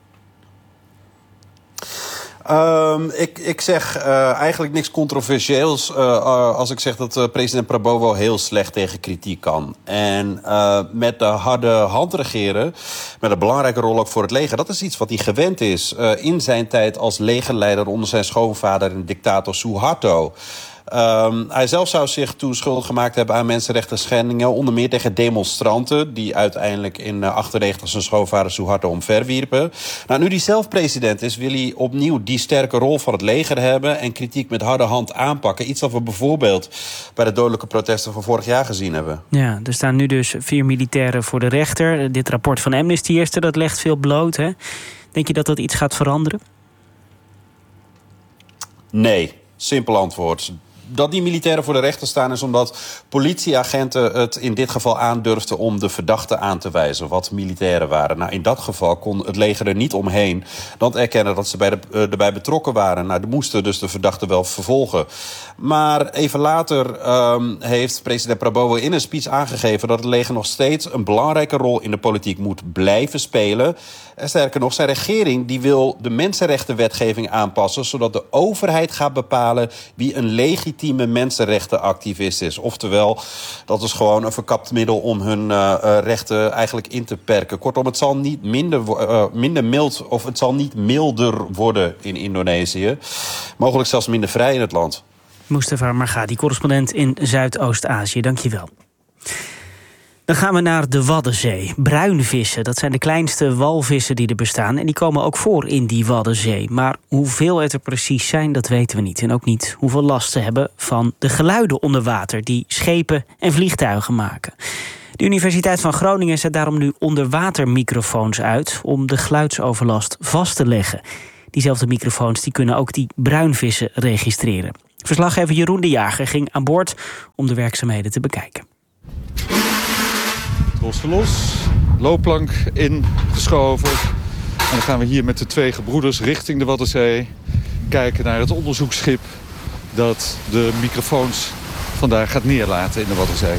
S12: Um, ik, ik zeg uh, eigenlijk niks controversieels uh, uh, als ik zeg dat uh, president Prabowo heel slecht tegen kritiek kan. En uh, met de harde hand regeren, met een belangrijke rol ook voor het leger, dat is iets wat hij gewend is uh, in zijn tijd als legerleider onder zijn schoonvader en dictator Suharto. Um, hij zelf zou zich toen schuldig gemaakt hebben aan mensenrechten schendingen, onder meer tegen demonstranten die uiteindelijk in uh, achtennegentig zijn schoonvader Suharto omverwierpen. Nou, nu hij zelf president is, wil hij opnieuw die sterke rol van het leger hebben en kritiek met harde hand aanpakken. Iets dat we bijvoorbeeld bij de dodelijke protesten van vorig jaar gezien hebben.
S14: Ja, er staan nu dus vier militairen voor de rechter. Dit rapport van Amnesty eerste, dat legt veel bloot, hè? Denk je dat dat iets gaat veranderen?
S12: Nee, simpel antwoord. Dat die militairen voor de rechter staan is omdat politieagenten het in dit geval aandurfden om de verdachten aan te wijzen wat militairen waren. Nou, in dat geval kon het leger er niet omheen dan erkennen dat ze bij de, uh, erbij betrokken waren. Nou, die moesten dus de verdachten wel vervolgen. Maar even later um, heeft president Prabowo in een speech aangegeven dat het leger nog steeds een belangrijke rol in de politiek moet blijven spelen. En sterker nog, zijn regering die wil de mensenrechtenwetgeving aanpassen zodat de overheid gaat bepalen wie een legitieme mensenrechtenactivist is. Oftewel, dat is gewoon een verkapt middel om hun uh, uh, rechten eigenlijk in te perken. Kortom, het zal niet minder, uh, minder mild of het zal niet milder worden in Indonesië. Mogelijk zelfs minder vrij in het land.
S14: Mustafa Margadi, correspondent in Zuidoost-Azië. Dank je wel. Dan gaan we naar de Waddenzee. Bruinvissen, dat zijn de kleinste walvissen die er bestaan. En die komen ook voor in die Waddenzee. Maar hoeveel het er precies zijn, dat weten we niet. En ook niet hoeveel last ze hebben van de geluiden onder water die schepen en vliegtuigen maken. De Universiteit van Groningen zet daarom nu onderwatermicrofoons uit om de geluidsoverlast vast te leggen. Diezelfde microfoons die kunnen ook die bruinvissen registreren. Verslaggever Jeroen de Jager ging aan boord om de werkzaamheden te bekijken.
S2: Los los, loopplank ingeschoven. En dan gaan we hier met de twee gebroeders richting de Waddenzee kijken naar het onderzoeksschip dat de microfoons vandaag gaat neerlaten in de Waddenzee.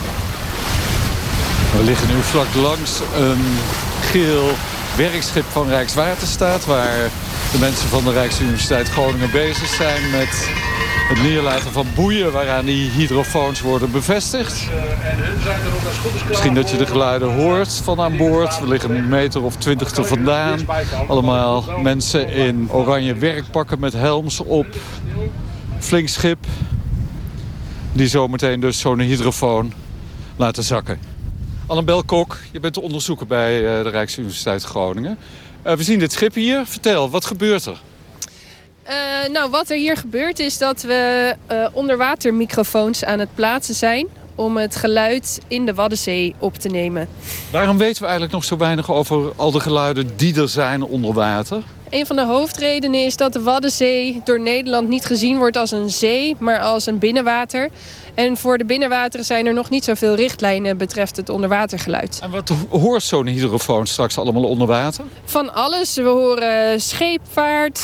S2: We liggen nu vlak langs een geel werkschip van Rijkswaterstaat, waar de mensen van de Rijksuniversiteit Groningen bezig zijn met Het neerlaten van boeien waaraan die hydrofoons worden bevestigd. Misschien dat je de geluiden hoort van aan boord. We liggen een meter of twintig er vandaan. Allemaal mensen in oranje werkpakken met helms op. Flink schip. Die zometeen dus zo'n hydrofoon laten zakken. Annabel Kok, je bent de onderzoeker bij de Rijksuniversiteit Groningen. Uh, we zien dit schip hier. Vertel, wat gebeurt er?
S13: Uh, nou, wat er hier gebeurt is dat we uh, onderwatermicrofoons aan het plaatsen zijn om het geluid in de Waddenzee op te nemen.
S2: Waarom weten we eigenlijk nog zo weinig over al de geluiden die er zijn onder water?
S13: Een van de hoofdredenen is dat de Waddenzee door Nederland niet gezien wordt als een zee, maar als een binnenwater. En voor de binnenwateren zijn er nog niet zoveel richtlijnen betreft het onderwatergeluid.
S2: En wat hoort zo'n hydrofoon straks allemaal onder water?
S13: Van alles. We horen scheepvaart,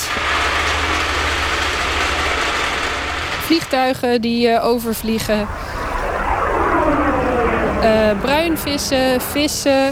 S13: vliegtuigen die uh, overvliegen, uh, bruinvissen, vissen.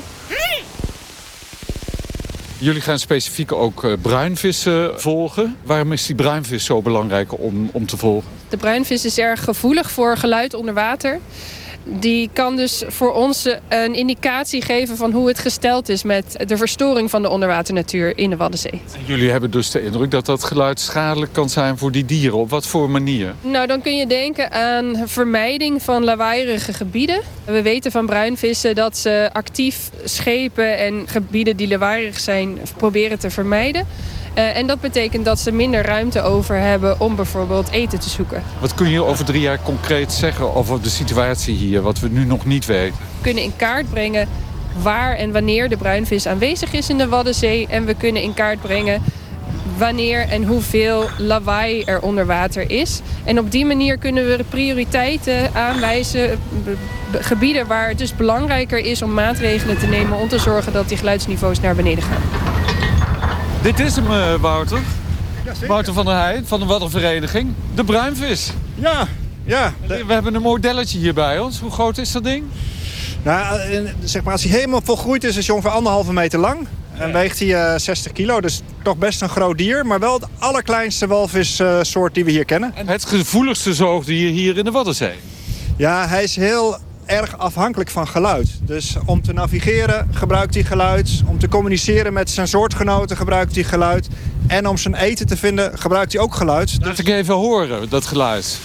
S2: Jullie gaan specifiek ook uh, bruinvissen volgen. Waarom is die bruinvis zo belangrijk om, om te volgen?
S13: De bruinvis is erg gevoelig voor geluid onder water. Die kan dus voor ons een indicatie geven van hoe het gesteld is met de verstoring van de onderwaternatuur in de Waddenzee.
S2: Jullie hebben dus de indruk dat dat geluid schadelijk kan zijn voor die dieren. Op wat voor manier?
S13: Nou, dan kun je denken aan vermijding van lawaaierige gebieden. We weten van bruinvissen dat ze actief schepen en gebieden die lawaaierig zijn proberen te vermijden. Uh, en dat betekent dat ze minder ruimte over hebben om bijvoorbeeld eten te zoeken.
S2: Wat kun je over drie jaar concreet zeggen over de situatie hier, wat we nu nog niet weten?
S13: We kunnen in kaart brengen waar en wanneer de bruinvis aanwezig is in de Waddenzee. En we kunnen in kaart brengen wanneer en hoeveel lawaai er onder water is. En op die manier kunnen we de prioriteiten aanwijzen. Gebieden waar het dus belangrijker is om maatregelen te nemen om te zorgen dat die geluidsniveaus naar beneden gaan.
S2: Dit is hem, uh, Wouter. Ja, Wouter van der Heij van de Waddenvereniging. De bruinvis.
S16: Ja, ja.
S2: We hebben een modelletje hier bij ons. Hoe groot is dat ding?
S16: Nou, zeg maar, als hij helemaal volgroeid is, is hij ongeveer anderhalve meter lang. En weegt hij uh, zestig kilo, dus toch best een groot dier. Maar wel het allerkleinste walvissoort uh, die we hier kennen.
S2: En het gevoeligste zoogdier hier in de Waddenzee?
S16: Ja, hij is heel erg afhankelijk van geluid. Dus om te navigeren gebruikt hij geluid. Om te communiceren met zijn soortgenoten gebruikt hij geluid. En om zijn eten te vinden gebruikt hij ook geluid.
S2: Laat ik even horen, dat geluid.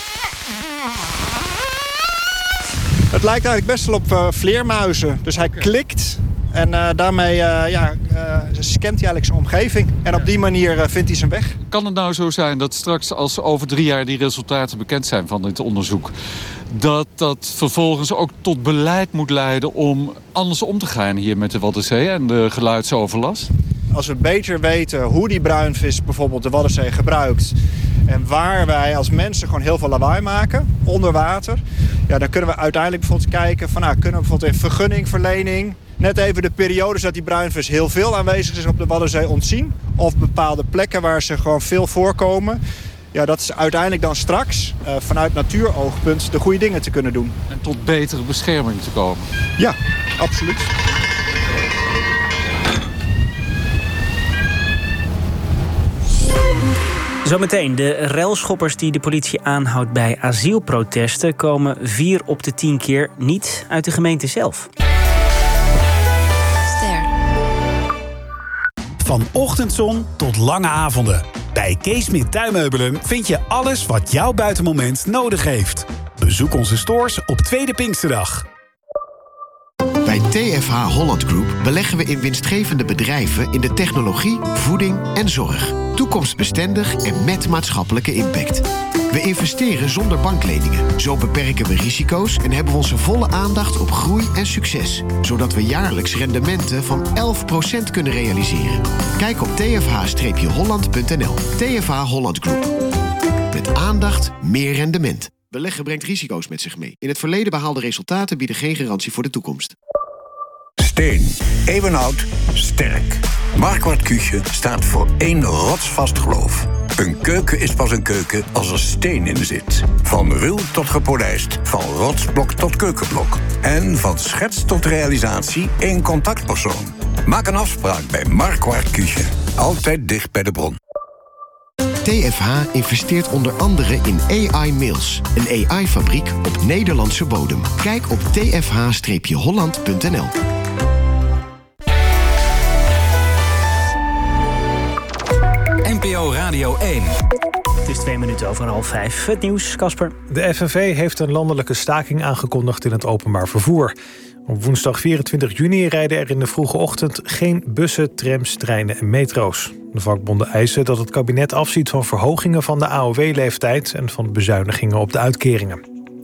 S16: Het lijkt eigenlijk best wel op uh, vleermuizen. Dus hij klikt en uh, daarmee uh, ja, uh, scant hij eigenlijk zijn omgeving. En op die manier uh, vindt hij zijn weg.
S2: Kan het nou zo zijn dat straks als over drie jaar die resultaten bekend zijn van dit onderzoek, dat dat vervolgens ook tot beleid moet leiden om anders om te gaan hier met de Waddenzee en de geluidsoverlast?
S16: Als we beter weten hoe die bruinvis bijvoorbeeld de Waddenzee gebruikt en waar wij als mensen gewoon heel veel lawaai maken, onder water, ja, dan kunnen we uiteindelijk bijvoorbeeld kijken van, nou, kunnen we bijvoorbeeld in vergunningverlening net even de periodes dat die bruinvis heel veel aanwezig is op de Waddenzee ontzien. Of bepaalde plekken waar ze gewoon veel voorkomen. Ja, dat is uiteindelijk dan straks uh, vanuit natuuroogpunt de goede dingen te kunnen doen.
S2: En tot betere bescherming te komen.
S16: Ja, absoluut.
S14: Zometeen, de relschoppers die de politie aanhoudt bij asielprotesten komen vier op de tien keer niet uit de gemeente zelf.
S17: Van ochtendzon tot lange avonden. Bij Kees Smit Tuinmeubelen vind je alles wat jouw buitenmoment nodig heeft. Bezoek onze stores op Tweede Pinksterdag.
S20: Bij T F H Holland Group beleggen we in winstgevende bedrijven in de technologie, voeding en zorg. Toekomstbestendig en met maatschappelijke impact. We investeren zonder bankleningen. Zo beperken we risico's en hebben we onze volle aandacht op groei en succes. Zodat we jaarlijks rendementen van elf procent kunnen realiseren. Kijk op t f h holland punt n l. T F H Holland Group. Met aandacht meer rendement. Beleggen brengt risico's met zich mee. In het verleden behaalde resultaten bieden geen garantie voor de toekomst.
S23: Steen, eeuwenoud, sterk. Marquardt Küche staat voor één rotsvast geloof. Een keuken is pas een keuken als er steen in zit. Van ruw tot gepolijst, van rotsblok tot keukenblok. En van schets tot realisatie één contactpersoon. Maak een afspraak bij Marquardt Küche. Altijd dicht bij de bron.
S20: T F H investeert onder andere in A I Mills, een A I-fabriek op Nederlandse bodem. Kijk op t f h dash holland punt n l.
S5: N P O Radio één.
S14: Het is twee minuten over half vijf. Het nieuws, Casper.
S15: De F N V heeft een landelijke staking aangekondigd in het openbaar vervoer. Op woensdag vierentwintig juni rijden er in de vroege ochtend geen bussen, trams, treinen en metro's. De vakbonden eisen dat het kabinet afziet van verhogingen van de A O W-leeftijd en van bezuinigingen op de uitkeringen.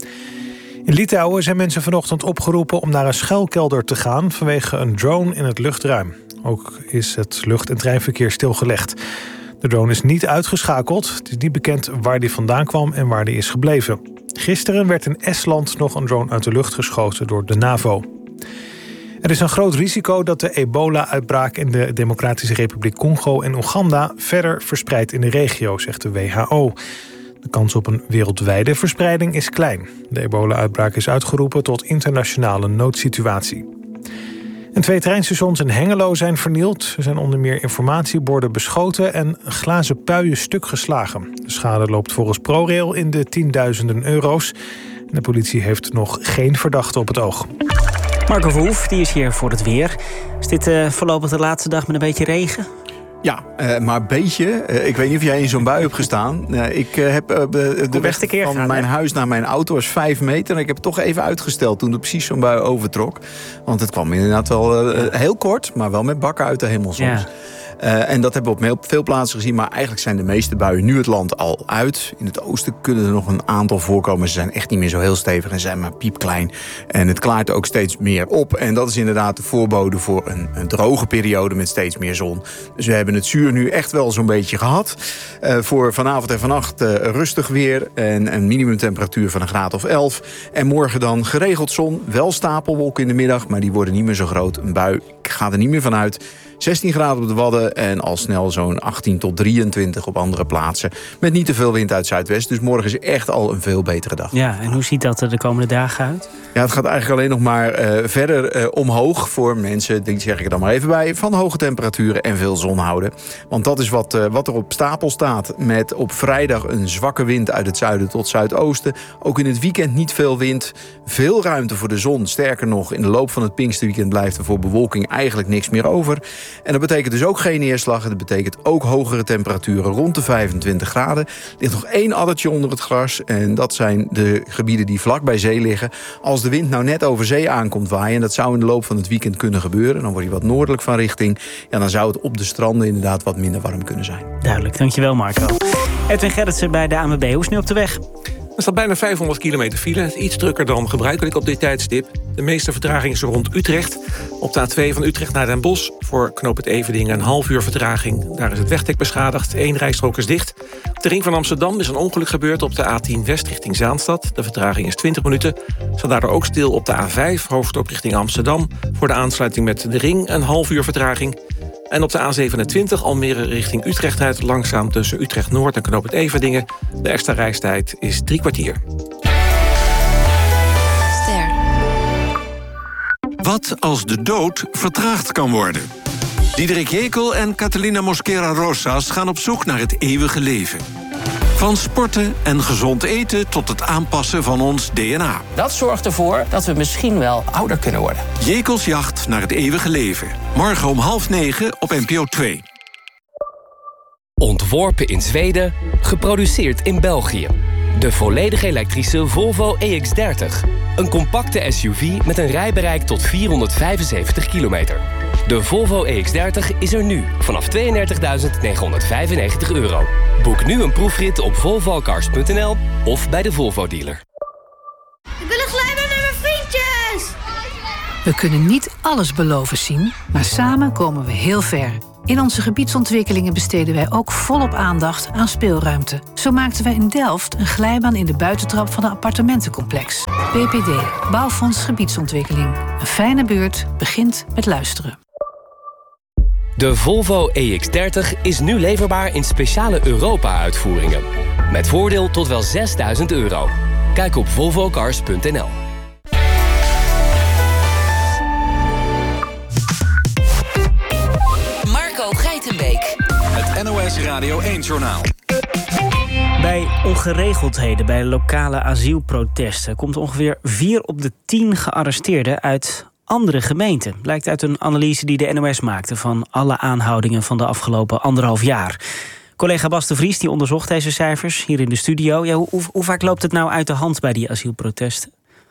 S15: In Litouwen zijn mensen vanochtend opgeroepen om naar een schuilkelder te gaan vanwege een drone in het luchtruim. Ook is het lucht- en treinverkeer stilgelegd. De drone is niet uitgeschakeld. Het is niet bekend waar die vandaan kwam en waar die is gebleven. Gisteren werd in Estland nog een drone uit de lucht geschoten door de NAVO. Er is een groot risico dat de ebola-uitbraak in de Democratische Republiek Congo en Oeganda verder verspreidt in de regio, zegt de W H O. De kans op een wereldwijde verspreiding is klein. De ebola-uitbraak is uitgeroepen tot internationale noodsituatie. En twee treinstations in Hengelo zijn vernield. Er zijn onder meer informatieborden beschoten en glazen puien stuk geslagen. De schade loopt volgens ProRail in de tienduizenden euro's. En de politie heeft nog geen verdachte op het oog.
S14: Marco Verhoef, die is hier voor het weer. Is dit uh, voorlopig de laatste dag met een beetje regen?
S1: Ja, uh, maar een beetje. Uh, ik weet niet of jij in zo'n bui hebt gestaan. Uh, ik uh, heb uh, de, de weg
S14: keer
S1: van
S14: gaan,
S1: mijn
S14: hè?
S1: huis naar mijn auto was vijf meter. En ik heb het toch even uitgesteld toen er precies zo'n bui overtrok. Want het kwam inderdaad wel uh, heel kort, maar wel met bakken uit de hemel soms. Ja. Uh, en dat hebben we op veel plaatsen gezien. Maar eigenlijk zijn de meeste buien nu het land al uit. In het oosten kunnen er nog een aantal voorkomen. Ze zijn echt niet meer zo heel stevig en zijn maar piepklein. En het klaart ook steeds meer op. En dat is inderdaad de voorbode voor een, een droge periode met steeds meer zon. Dus we hebben het zuur nu echt wel zo'n beetje gehad. Uh, voor vanavond en vannacht uh, rustig weer. En een minimumtemperatuur van een graad of elf. En morgen dan geregeld zon. Wel stapelwolken in de middag, maar die worden niet meer zo groot. Een bui, ik ga er niet meer van uit. zestien graden op de Wadden en al snel zo'n achttien tot drieëntwintig op andere plaatsen. Met niet te veel wind uit zuidwest. Dus morgen is echt al een veel betere dag.
S14: Ja, en hoe ziet dat er de komende dagen uit?
S1: Ja, het gaat eigenlijk alleen nog maar uh, verder uh, omhoog voor mensen, die zeg ik er dan maar even bij, van hoge temperaturen en veel zon houden. Want dat is wat, uh, wat er op stapel staat. Met op vrijdag een zwakke wind uit het zuiden tot zuidoosten. Ook in het weekend niet veel wind. Veel ruimte voor de zon. Sterker nog, in de loop van het Pinksterweekend blijft er voor bewolking eigenlijk niks meer over. En dat betekent dus ook geen neerslag. Dat betekent ook hogere temperaturen rond de vijfentwintig graden. Er ligt nog één addertje onder het gras. En dat zijn de gebieden die vlak bij zee liggen. Als de wind nou net over zee aankomt waaien, en dat zou in de loop van het weekend kunnen gebeuren, dan wordt hij wat noordelijk van richting. Ja, dan zou het op de stranden inderdaad wat minder warm kunnen zijn.
S14: Duidelijk, dankjewel Marco. Edwin Gerritsen bij de A N W B. Hoe is het nu op de weg?
S18: Er staat bijna vijfhonderd kilometer file. Iets drukker dan gebruikelijk op dit tijdstip. De meeste vertraging is rond Utrecht. Op de A twee van Utrecht naar Den Bosch. Voor knooppunt Everdingen een half uur vertraging. Daar is het wegdek beschadigd. Eén rijstrook is dicht. Op de ring van Amsterdam is een ongeluk gebeurd op de A tien West richting Zaanstad. De vertraging is twintig minuten. Staat daardoor ook stil op de A vijf hoofddorp richting Amsterdam. Voor de aansluiting met de ring een half uur vertraging. En op de A zevenentwintig Almere richting Utrecht rijdt langzaam tussen Utrecht Noord en knooppunt Everdingen. De extra reistijd is drie kwartier.
S21: Ster. Wat als de dood vertraagd kan worden? Diederik Jekel en Catalina Mosquera Rosas gaan op zoek naar het eeuwige leven. Van sporten en gezond eten tot het aanpassen van ons D N A.
S22: Dat zorgt ervoor dat we misschien wel ouder kunnen worden.
S21: Jekels jacht naar het eeuwige leven. Morgen om half negen op N P O twee.
S24: Ontworpen in Zweden, geproduceerd in België. De volledig elektrische Volvo E X dertig. Een compacte S U V met een rijbereik tot vierhonderdvijfenzeventig kilometer. De Volvo E X dertig is er nu vanaf tweeëndertigduizend negenhonderdvijfennegentig euro. Boek nu een proefrit op volvocars punt n l of bij de Volvo dealer.
S25: Ik wil een glijbaan met mijn vriendjes!
S26: We kunnen niet alles beloven zien, maar samen komen we heel ver. In onze gebiedsontwikkelingen besteden wij ook volop aandacht aan speelruimte. Zo maakten wij in Delft een glijbaan in de buitentrap van een appartementencomplex. B P D, Bouwfonds Gebiedsontwikkeling. Een fijne buurt begint met luisteren.
S24: De Volvo E X dertig is nu leverbaar in speciale Europa-uitvoeringen. Met voordeel tot wel zesduizend euro. Kijk op volvocars punt n l.
S5: Het N O S Radio één-journaal.
S14: Bij ongeregeldheden bij lokale asielprotesten komt ongeveer vier op de tien gearresteerden uit andere gemeenten. Blijkt uit een analyse die de N O S maakte van alle aanhoudingen van de afgelopen anderhalf jaar. Collega Bas de Vries die onderzocht deze cijfers hier in de studio. Ja, hoe, hoe, hoe vaak loopt het nou uit de hand bij die asielprotesten?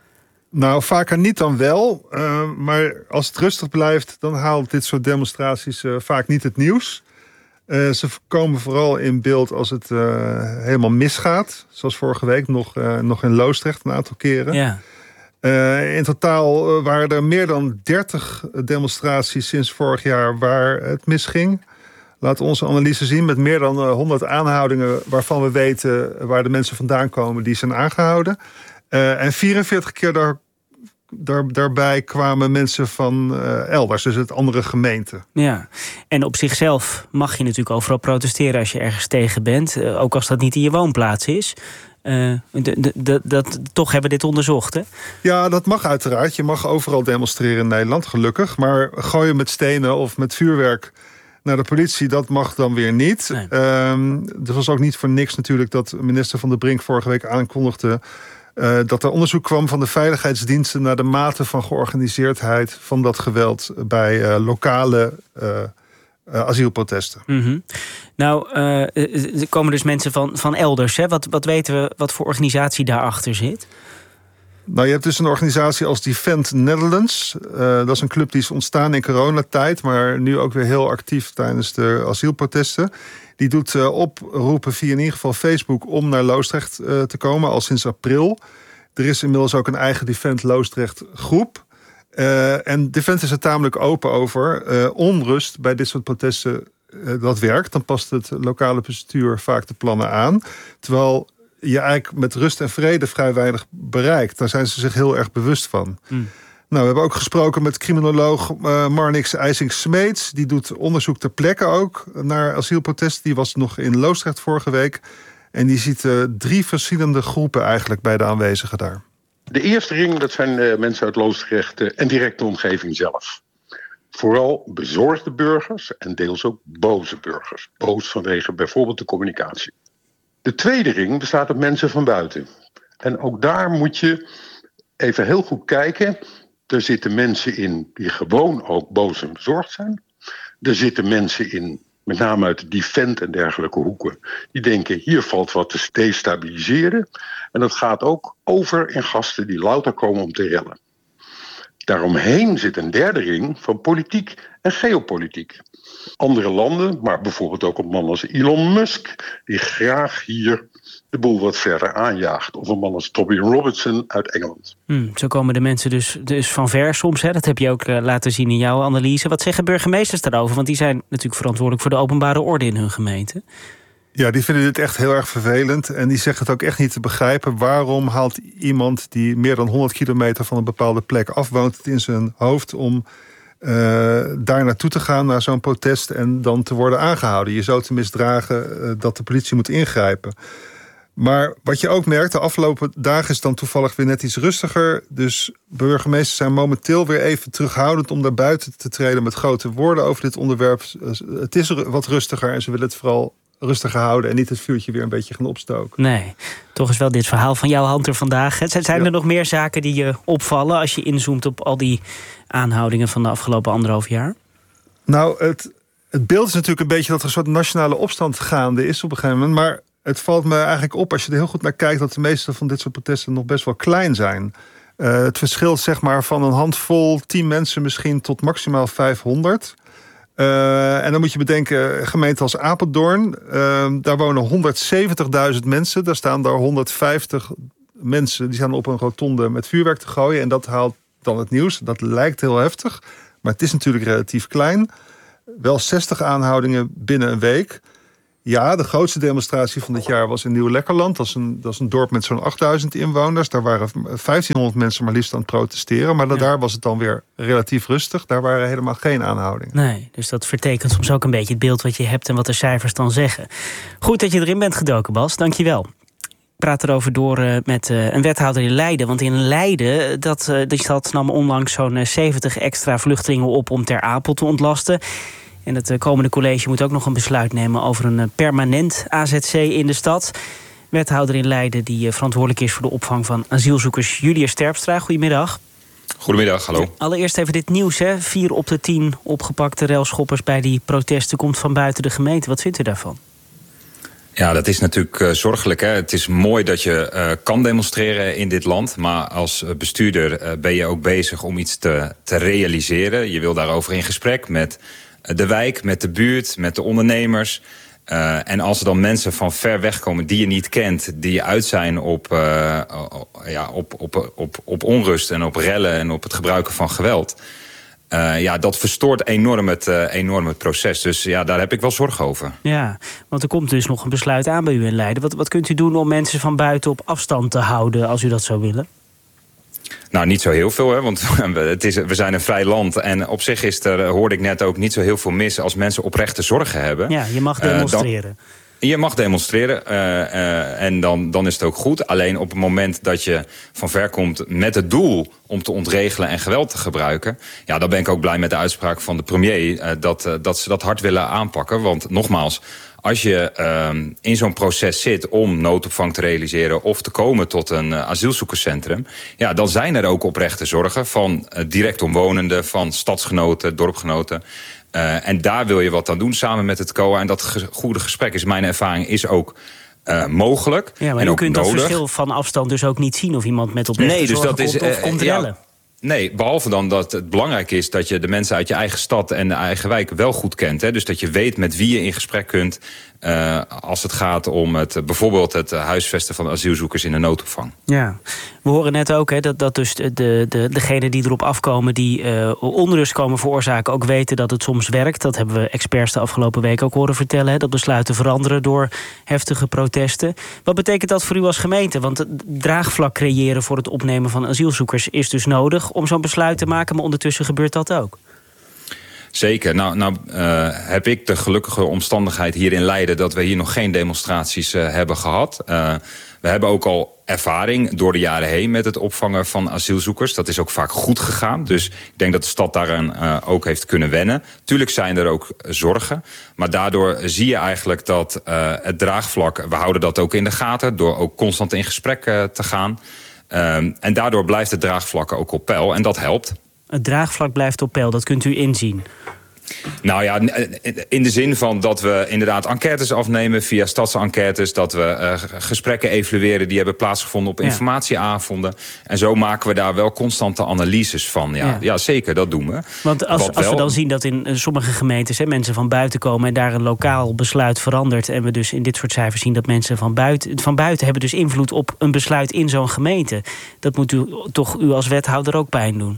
S3: Nou, vaker niet dan wel. Uh, maar als het rustig blijft, dan haalt dit soort demonstraties uh, vaak niet het nieuws. Uh, ze komen vooral in beeld als het uh, helemaal misgaat. Zoals vorige week nog, uh, nog in Loosdrecht een aantal keren. Ja. Uh, in totaal waren er meer dan dertig demonstraties sinds vorig jaar waar het misging. Laat onze analyse zien met meer dan honderd aanhoudingen waarvan we weten waar de mensen vandaan komen die zijn aangehouden. Uh, en vierenveertig keer daar, daar, daarbij kwamen mensen van uh, elders, dus uit andere gemeenten.
S14: Ja, en op zichzelf mag je natuurlijk overal protesteren als je ergens tegen bent. Uh, ook als dat niet in je woonplaats is. Uh, de, de, de, dat, toch hebben we dit onderzocht, hè?
S3: Ja, dat mag uiteraard. Je mag overal demonstreren in Nederland, gelukkig. Maar gooien met stenen of met vuurwerk naar de politie, dat mag dan weer niet. Nee. Um, er was ook niet voor niks natuurlijk dat minister Van der Brink vorige week aankondigde Uh, dat er onderzoek kwam van de veiligheidsdiensten naar de mate van georganiseerdheid van dat geweld bij uh, lokale uh, uh, asielprotesten.
S14: Mm-hmm. Nou, uh, er komen dus mensen van, van elders. Hè? Wat, wat weten we wat voor organisatie daarachter zit?
S3: Nou, je hebt dus een organisatie als Defend Netherlands. Uh, dat is een club die is ontstaan in coronatijd, maar nu ook weer heel actief tijdens de asielprotesten. Die doet uh, oproepen via in ieder geval Facebook om naar Loosdrecht uh, te komen, al sinds april. Er is inmiddels ook een eigen Defend Loosdrecht groep. Uh, en Defend is er tamelijk open over. Uh, onrust bij dit soort protesten, uh, dat werkt. Dan past het lokale bestuur vaak de plannen aan. Terwijl je eigenlijk met rust en vrede vrij weinig bereikt. Daar zijn ze zich heel erg bewust van. Mm. Nou, we hebben ook gesproken met criminoloog uh, Marnix IJsink-Smeets. Die doet onderzoek ter plekke ook naar asielprotesten. Die was nog in Loosdrecht vorige week. En die ziet uh, drie verschillende groepen eigenlijk bij de aanwezigen daar.
S6: De eerste ring, dat zijn uh, mensen uit Loosdrecht uh, en directe omgeving zelf. Vooral bezorgde burgers en deels ook boze burgers. Boos vanwege bijvoorbeeld de communicatie. De tweede ring bestaat uit mensen van buiten. En ook daar moet je even heel goed kijken. Er zitten mensen in die gewoon ook boos en bezorgd zijn. Er zitten mensen in, met name uit de Defend en dergelijke hoeken, die denken, hier valt wat te destabiliseren. En dat gaat ook over in gasten die louter komen om te rellen. Daaromheen zit een derde ring van politiek en geopolitiek. Andere landen, maar bijvoorbeeld ook een man als Elon Musk, die graag hier de boel wat verder aanjaagt. Of een man als Toby Robertson uit Engeland.
S14: Hmm, zo komen de mensen dus, dus van ver soms. Hè? Dat heb je ook uh, laten zien in jouw analyse. Wat zeggen burgemeesters daarover? Want die zijn natuurlijk verantwoordelijk voor de openbare orde in hun gemeente.
S3: Ja, die vinden dit echt heel erg vervelend. En die zeggen het ook echt niet te begrijpen. Waarom haalt iemand die meer dan honderd kilometer van een bepaalde plek afwoont het in zijn hoofd om Uh, daar naartoe te gaan, naar zo'n protest, en dan te worden aangehouden. Je zou te misdragen uh, dat de politie moet ingrijpen. Maar wat je ook merkt, de afgelopen dagen is dan toevallig weer net iets rustiger. Dus burgemeesters zijn momenteel weer even terughoudend om daar buiten te treden met grote woorden over dit onderwerp. Het is wat rustiger en ze willen het vooral rustiger houden en niet het vuurtje weer een beetje gaan opstoken.
S14: Nee, toch is wel dit verhaal van jouw hand er vandaag. Zijn er ja. nog meer zaken die je opvallen als je inzoomt op al die aanhoudingen van de afgelopen anderhalf jaar?
S3: Nou, het, het beeld is natuurlijk een beetje dat er een soort nationale opstand gaande is op een gegeven moment. Maar het valt me eigenlijk op, als je er heel goed naar kijkt, dat de meeste van dit soort protesten nog best wel klein zijn. Uh, het verschilt zeg maar van een handvol, tien mensen misschien, tot maximaal vijfhonderd. Uh, en dan moet je bedenken, gemeente als Apeldoorn, uh, daar wonen honderdzeventigduizend mensen. Daar staan daar honderdvijftig mensen, die staan op een rotonde met vuurwerk te gooien. En dat haalt dan het nieuws. Dat lijkt heel heftig, maar het is natuurlijk relatief klein. Wel zestig aanhoudingen binnen een week. Ja, de grootste demonstratie van dit jaar was in Nieuw-Lekkerland. Dat is een, dat is een dorp met zo'n achtduizend inwoners. Daar waren vijftienhonderd mensen maar liefst aan het protesteren. Maar ja. daar was het dan weer relatief rustig. Daar waren helemaal geen aanhoudingen.
S14: Nee, dus dat vertekent soms ook een beetje het beeld wat je hebt en wat de cijfers dan zeggen. Goed dat je erin bent gedoken, Bas. Dank je wel. Ik praat erover door uh, met uh, een wethouder in Leiden. Want in Leiden, dat, uh, die stad nam onlangs zo'n uh, zeventig extra vluchtelingen op om Ter Apel te ontlasten. En het komende college moet ook nog een besluit nemen over een permanent A Z C in de stad. Wethouder in Leiden die verantwoordelijk is voor de opvang van asielzoekers. Julius Terpstra, goedemiddag.
S4: Goedemiddag, hallo.
S14: Allereerst even dit nieuws, hè. Vier op de tien opgepakte railschoppers bij die protesten komt van buiten de gemeente. Wat vindt u daarvan?
S4: Ja, dat is natuurlijk uh, zorgelijk. Hè? Het is mooi dat je uh, kan demonstreren in dit land. Maar als bestuurder uh, ben je ook bezig om iets te, te realiseren. Je wil daarover in gesprek met de wijk, met de buurt, met de ondernemers. Uh, en als er dan mensen van ver weg komen die je niet kent, die uit zijn op, uh, ja, op, op, op, op onrust en op rellen en op het gebruiken van geweld. Uh, ja, dat verstoort enorm het, uh, enorm het proces. Dus ja, daar heb ik wel zorgen over.
S14: Ja, want er komt dus nog een besluit aan bij u in Leiden. Wat, wat kunt u doen om mensen van buiten op afstand te houden, als u dat zou willen?
S4: Nou, niet zo heel veel, hè, want het is, we zijn een vrij land. En op zich is er, hoorde ik net ook, niet zo heel veel mis als mensen oprechte zorgen hebben.
S14: Ja, je mag demonstreren.
S4: Uh, dan, je mag demonstreren uh, uh, en dan, dan is het ook goed. Alleen op het moment dat je van ver komt met het doel om te ontregelen en geweld te gebruiken, ja, dan ben ik ook blij met de uitspraak van de premier uh, dat, uh, dat ze dat hard willen aanpakken. Want nogmaals, als je uh, in zo'n proces zit om noodopvang te realiseren of te komen tot een uh, asielzoekerscentrum, ja, dan zijn er ook oprechte zorgen van uh, direct omwonenden, van stadsgenoten, dorpgenoten. Uh, en daar wil je wat aan doen samen met het C O A. En dat ge- goede gesprek is mijn ervaring is ook uh, mogelijk.
S14: Ja, maar
S4: en
S14: u
S4: ook
S14: kunt
S4: nodig.
S14: dat verschil van afstand dus ook niet zien of iemand met oprechte
S4: nee, dus
S14: zorgen
S4: dat
S14: komt
S4: is,
S14: of
S4: uh,
S14: komt
S4: ja,
S14: rellen.
S4: Nee, behalve dan dat het belangrijk is dat je de mensen uit je eigen stad en de eigen wijk wel goed kent. Hè? Dus dat je weet met wie je in gesprek kunt uh, als het gaat om het, bijvoorbeeld het huisvesten van asielzoekers in de noodopvang.
S14: Ja, we horen net ook hè, dat, dat dus de, de, degenen die erop afkomen, die uh, onrust komen veroorzaken, ook weten dat het soms werkt. Dat hebben we experts de afgelopen week ook horen vertellen. Hè, dat besluiten veranderen door heftige protesten. Wat betekent dat voor u als gemeente? Want het draagvlak creëren voor het opnemen van asielzoekers is dus nodig om zo'n besluit te maken, maar ondertussen gebeurt dat ook.
S4: Zeker. Nou, nou uh, heb ik de gelukkige omstandigheid hier in Leiden dat we hier nog geen demonstraties uh, hebben gehad. Uh, we hebben ook al ervaring door de jaren heen met het opvangen van asielzoekers. Dat is ook vaak goed gegaan. Dus ik denk dat de stad daaraan uh, ook heeft kunnen wennen. Tuurlijk zijn er ook zorgen. Maar daardoor zie je eigenlijk dat uh, het draagvlak, we houden dat ook in de gaten door ook constant in gesprek uh, te gaan. Uh, en daardoor blijft het draagvlak ook op peil en dat helpt.
S14: Het draagvlak blijft op peil, dat kunt u inzien.
S4: Nou ja, in de zin van dat we inderdaad enquêtes afnemen via stadsenquêtes, dat we uh, gesprekken evalueren die hebben plaatsgevonden op informatieavonden. En zo maken we daar wel constante analyses van. Ja, ja. ja zeker, dat doen we.
S14: Want als, als we dan zien dat in sommige gemeentes hè, mensen van buiten komen en daar een lokaal besluit verandert, en we dus in dit soort cijfers zien dat mensen van buiten, van buiten hebben dus invloed op een besluit in zo'n gemeente. Dat moet u toch u als wethouder ook pijn doen.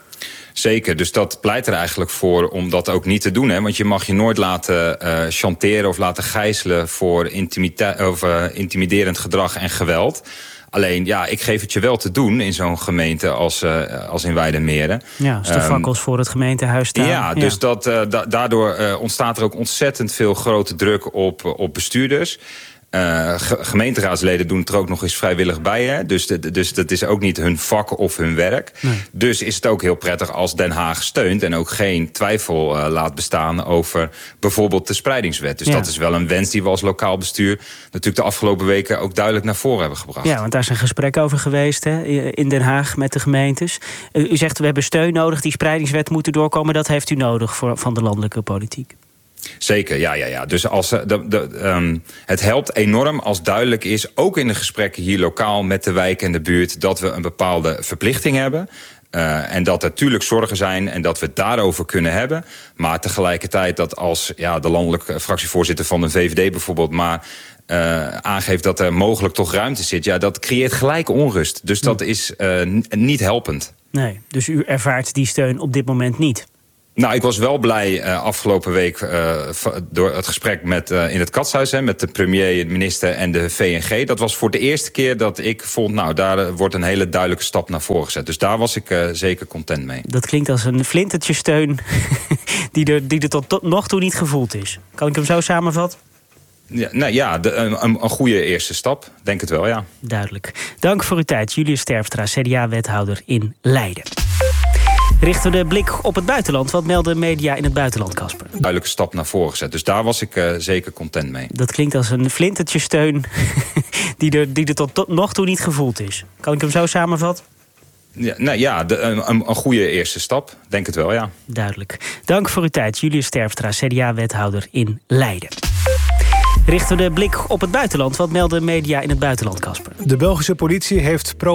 S4: Zeker, dus dat pleit er eigenlijk voor om dat ook niet te doen. Hè? Want je mag je nooit laten uh, chanteren of laten gijzelen voor intimida- of, uh, intimiderend gedrag en geweld. Alleen, ja, ik geef het je wel te doen in zo'n gemeente als, uh, als in Weijdermeren.
S14: Ja, als de fakkels um, voor het gemeentehuis staan.
S4: Ja, dus ja. Dat, uh, da- daardoor uh, ontstaat er ook ontzettend veel grote druk op, op bestuurders. Uh, ge- gemeenteraadsleden doen het er ook nog eens vrijwillig bij. Hè? Dus, de, dus dat is ook niet hun vak of hun werk. Nee. Dus is het ook heel prettig als Den Haag steunt en ook geen twijfel uh, laat bestaan over bijvoorbeeld de spreidingswet. Dus ja. Dat is wel een wens die we als lokaal bestuur natuurlijk de afgelopen weken ook duidelijk naar voren hebben gebracht.
S14: Ja, want daar is een gesprek over geweest hè, in Den Haag met de gemeentes. Uh, u zegt we hebben steun nodig, die spreidingswet moet doorkomen. Dat heeft u nodig voor, van de landelijke politiek.
S4: Zeker, ja, ja, ja. Dus als, de, de, um, het helpt enorm als duidelijk is, ook in de gesprekken hier lokaal met de wijk en de buurt, dat we een bepaalde verplichting hebben. Uh, en dat er natuurlijk zorgen zijn en dat we het daarover kunnen hebben. Maar tegelijkertijd dat als ja, de landelijke fractievoorzitter van de V V D bijvoorbeeld maar uh, aangeeft dat er mogelijk toch ruimte zit, ja, dat creëert gelijk onrust. Dus dat is uh, n- niet helpend.
S14: Nee, dus u ervaart die steun op dit moment niet?
S4: Nou, ik was wel blij uh, afgelopen week uh, door het gesprek met, uh, in het Katshuis, hè, met de premier, de minister en de V N G. Dat was voor de eerste keer dat ik vond, nou, daar uh, wordt een hele duidelijke stap naar voren gezet. Dus daar was ik uh, zeker content mee.
S14: Dat klinkt als een flintertje steun die er, die er tot, tot nog toe niet gevoeld is. Kan ik hem zo samenvatten?
S4: Ja, nou ja, de, een, een goede eerste stap. Denk het wel, ja.
S14: Duidelijk. Dank voor uw tijd. Julius Terpstra, C D A-wethouder in Leiden. Richten we de blik op het buitenland. Wat melden media in het buitenland, Casper?
S4: Duidelijke stap naar voren gezet. Dus daar was ik uh, zeker content mee.
S14: Dat klinkt als een flintertje steun die er, die er tot, tot nog toe niet gevoeld is. Kan ik hem zo samenvatten?
S4: Ja, nou ja, de, een, een goede eerste stap. Denk het wel, ja.
S14: Duidelijk. Dank voor uw tijd. Julius Terpstra, C D A-wethouder in Leiden. Richten we de blik op het buitenland. Wat melden media in het buitenland, Casper?
S15: De Belgische politie heeft pro